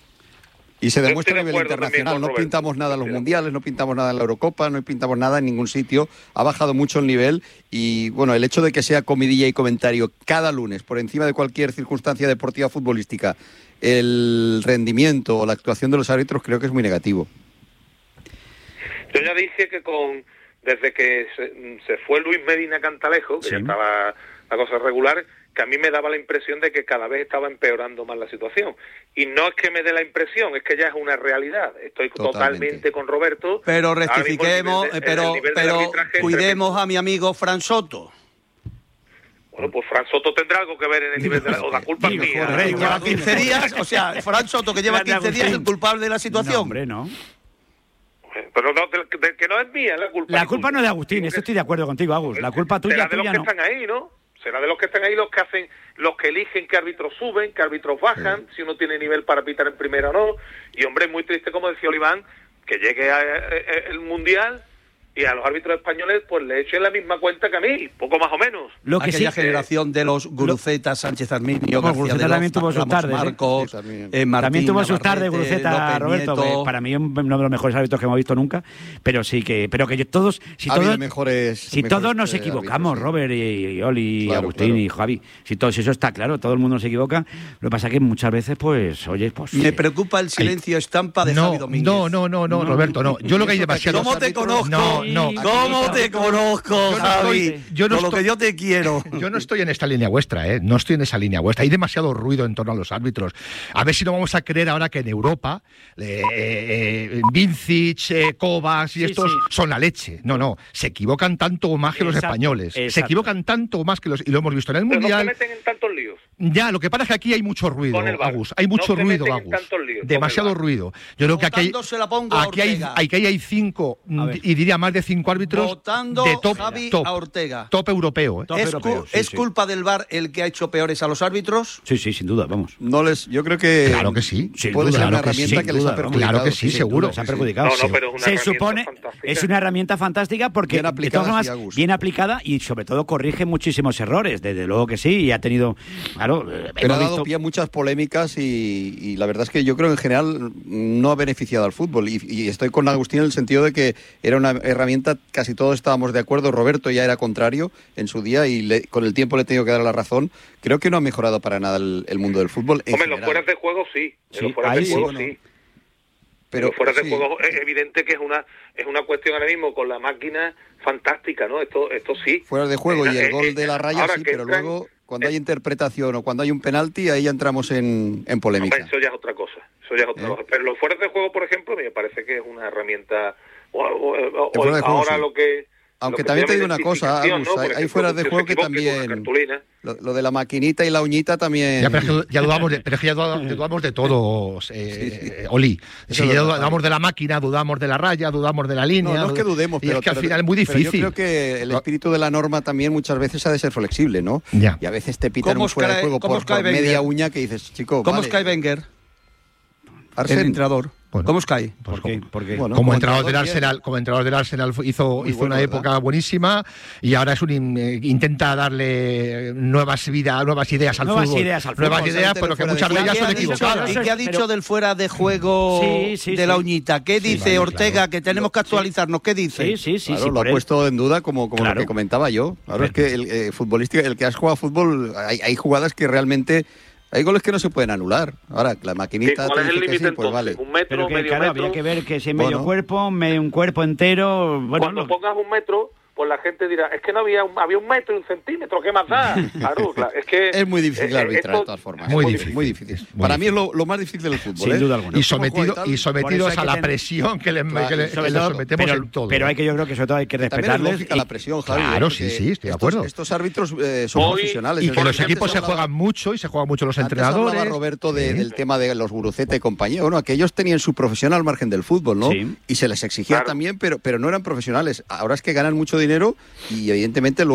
Y se Yo demuestra a estoy de nivel acuerdo también internacional. con No Roberto. pintamos nada en los Estoy de mundiales, no pintamos nada en la Eurocopa, no pintamos nada en ningún sitio. Ha bajado mucho el nivel y, bueno, el hecho de que sea comidilla y comentario cada lunes, por encima de cualquier circunstancia deportiva futbolística, el rendimiento o la actuación de los árbitros creo que es muy negativo. Yo ya dije que con desde que se, se fue Luis Medina Cantalejo, que Sí. ya estaba la cosa regular, que a mí me daba la impresión de que cada vez estaba empeorando más la situación. Y no es que me dé la impresión, es que ya es una realidad. Estoy totalmente, Totalmente. con Roberto. Pero Ahora mismo el rectifiquemos, nivel de- eh, pero, el nivel del pero arbitraje es cuidemos a mi amigo Fran Soto. Bueno, pues Fran Soto tendrá algo que ver en el nivel de la... O la culpa es mía. joder, ¿no? Lleva quince días, o sea, Fran Soto que lleva Grande quince días es el Agustín. culpable de la No, situación. hombre, no. Pero no, de- de- que no es mía, es la culpa. La culpa no es de Agustín, esto estoy de acuerdo contigo, Agus. La culpa tuya, Será de los tuya que no. están ahí, ¿no? Será de los que están ahí los que hacen, los que eligen qué árbitros suben, qué árbitros bajan, si uno tiene nivel para pitar en primera o no. Y hombre, es muy triste, como decía Oliván, que llegue a, a- a- el Mundial y a los árbitros españoles pues le echen la misma cuenta que a mí, poco más o menos. Lo que Aquella sí, generación de los Guruceta, Sánchez Arminio, Bueno, García Guruceta de también Loza, tuvo sus Ramos tardes, ¿eh? Marcos, Sí, también. eh, Martín también tuvo sus tardes, Navarrete, Guruceta, López Roberto, Nieto. que para mí es uno de los mejores árbitros que hemos visto nunca, pero sí que, pero que yo- todos, si Ha habido todos, mejores- si mejores, todos nos eh, equivocamos, árbitros, sí. Robert y, y Oli, y Claro, Agustín claro. y Javi, si todo, si eso está claro, todo el mundo se equivoca, lo que pasa es que muchas veces, pues, oye, pues... Me eh, preocupa el silencio estampa de No, Javi Domínguez. no, no, no, no, Roberto, no. Yo lo que hay demasiado... ¿Cómo te conozco? No, no. ¿Cómo te conozco, Yo no Javi? estoy- yo no Con lo estoy- que yo te quiero. Yo no estoy en esta línea vuestra, ¿eh? No estoy en esa línea vuestra. Hay demasiado ruido en torno a los árbitros. A ver si no vamos a creer ahora que en Europa eh, eh, Vincic, eh, Kovacs y Sí, estos sí. son la leche. No, no. Se equivocan tanto o más que los Exacto, españoles. Se exacto. equivocan tanto o más que los... Y lo hemos visto en el Pero no se Mundial. meten en tantos líos. Ya, lo que pasa es que aquí hay mucho ruido, Con el V A R. Agus. Hay mucho No se ruido, meten en Agus. tantos líos, con Demasiado el V A R. ruido. Yo creo que aquí hay, Votando se la pongo a aquí hay, Ortega. aquí hay cinco, ver. y diría más de cinco árbitros Votando de top, Javi top, a Ortega. top europeo. ¿eh? Top ¿Es, europeo, cu- sí, ¿es sí. culpa del V A R el que ha hecho peores a los árbitros? Sí, sí, sin duda, vamos. No les, yo creo que Claro que sí. Sin puede duda, ser una claro que sí, herramienta sin que les duda, ha vamos. perjudicado. Claro que sí, sin seguro. duda, se ha Sí, sí. perjudicado. No, no, pero es una Se herramienta supone, fantástica. es una herramienta fantástica porque, Bien de aplicada, todas sí, formas, Agus. bien aplicada y sobre todo corrige muchísimos errores. Desde luego que sí, y ha tenido, claro, eh, Pero hemos ha dado visto- pie a muchas polémicas y, y la verdad es que yo creo que en general no ha beneficiado al fútbol. Y, y estoy con Agustín en el sentido de que era una herramienta, casi todos estábamos de acuerdo. Roberto ya era contrario en su día y le- con el tiempo le he tenido que dar la razón. Creo que no ha mejorado para nada el, el mundo del fútbol. En Hombre, en los general. fueras de juego sí. En Sí, los fueras ahí de sí, juego bueno. sí. Pero Pero fuera de sí. juego es evidente que es una es una cuestión ahora mismo con la máquina fantástica, ¿no? Esto esto sí. Fuera de juego y Eh, el eh, gol de la raya ahora sí, que pero entran- luego cuando hay interpretación o cuando hay un penalti, ahí ya entramos en, en polémica. Hombre, eso ya es otra cosa. Eso ya es otra ¿Eh? cosa. Pero los fueras de juego, por ejemplo, me parece que es una herramienta. O, o- o- En fuera de juego, ahora sí. lo que aunque también te digo una cosa, Agus, ¿no? hay, hay fueras de juego que también... Lo, lo de la maquinita y la uñita también... Ya, pero es que ya dudamos de, pero es que ya dudamos, dudamos de todos, eh, sí. Oli. Si ya dudamos de la máquina, dudamos de la raya, dudamos de la línea... No, no es que dudemos, y pero... es que al pero, final es muy difícil. Yo creo que el espíritu de la norma también muchas veces ha de ser flexible, ¿no? Ya. Y a veces te pitan un fuera de juego por, por media uña que dices, chico, ¿Cómo vale. es Kai Wenger? Arsen. El entrenador. Bueno, ¿Cómo es Kai? ¿Por qué? ¿Por qué? Bueno, como, como entrenador del Arsenal, como entrenador del Arsenal hizo, hizo bueno, una época ¿verdad? buenísima y ahora es un eh, intenta darle nuevas vidas, nuevas ideas al nuevas fútbol. Ideas al nuevas fútbol, ideas, pero que muchas de ellas son equivocadas. ¿Y qué ha dicho del fuera de juego sí, sí, de sí. la uñita? ¿Qué dice sí, vale, claro. Ortega? Que tenemos que actualizarnos. ¿Qué dice? Sí, sí, sí. Claro, sí lo ha puesto en duda como, como claro. lo que comentaba yo. Claro, es que el eh, futbolístico, el que has jugado fútbol, hay, hay jugadas que realmente... Hay goles que no se pueden anular. Ahora, la maquinita... ¿Cuál es el límite sí, entonces? pues vale. ¿Un metro, Pero que, medio claro, metro? había que ver que si es medio bueno. cuerpo, medio un cuerpo entero... Bueno, Cuando lo... pongas un metro, pues la gente dirá, es que no había un, había un metro y un centímetro, ¿qué más da? Claro, claro, es que... Es muy difícil eh, arbitrar, esto, de todas formas. Muy, muy difícil. Muy difícil. Muy Para difícil. mí es lo, lo más difícil del fútbol. Sin ¿eh? duda alguna. Y, sometido, y, y sometidos a la ten... presión que le, claro, que le, que le sometemos pero, en todo. Pero hay que, yo creo que sobre todo hay que respetarles. También es lógica y... la presión, Javi. Claro, ¿eh? sí, sí, estoy de estos, acuerdo. Estos árbitros eh, son Hoy, profesionales. Y que los Antes equipos se hablaba, juegan mucho y se juegan mucho los antes entrenadores. hablaba Roberto de, del tema de los Guruceta y compañía. Bueno, aquellos tenían su profesión al margen del fútbol, ¿no? Sí. Y se les exigía claro. también, pero, pero no eran profesionales. Ahora es que ganan mucho dinero y evidentemente lo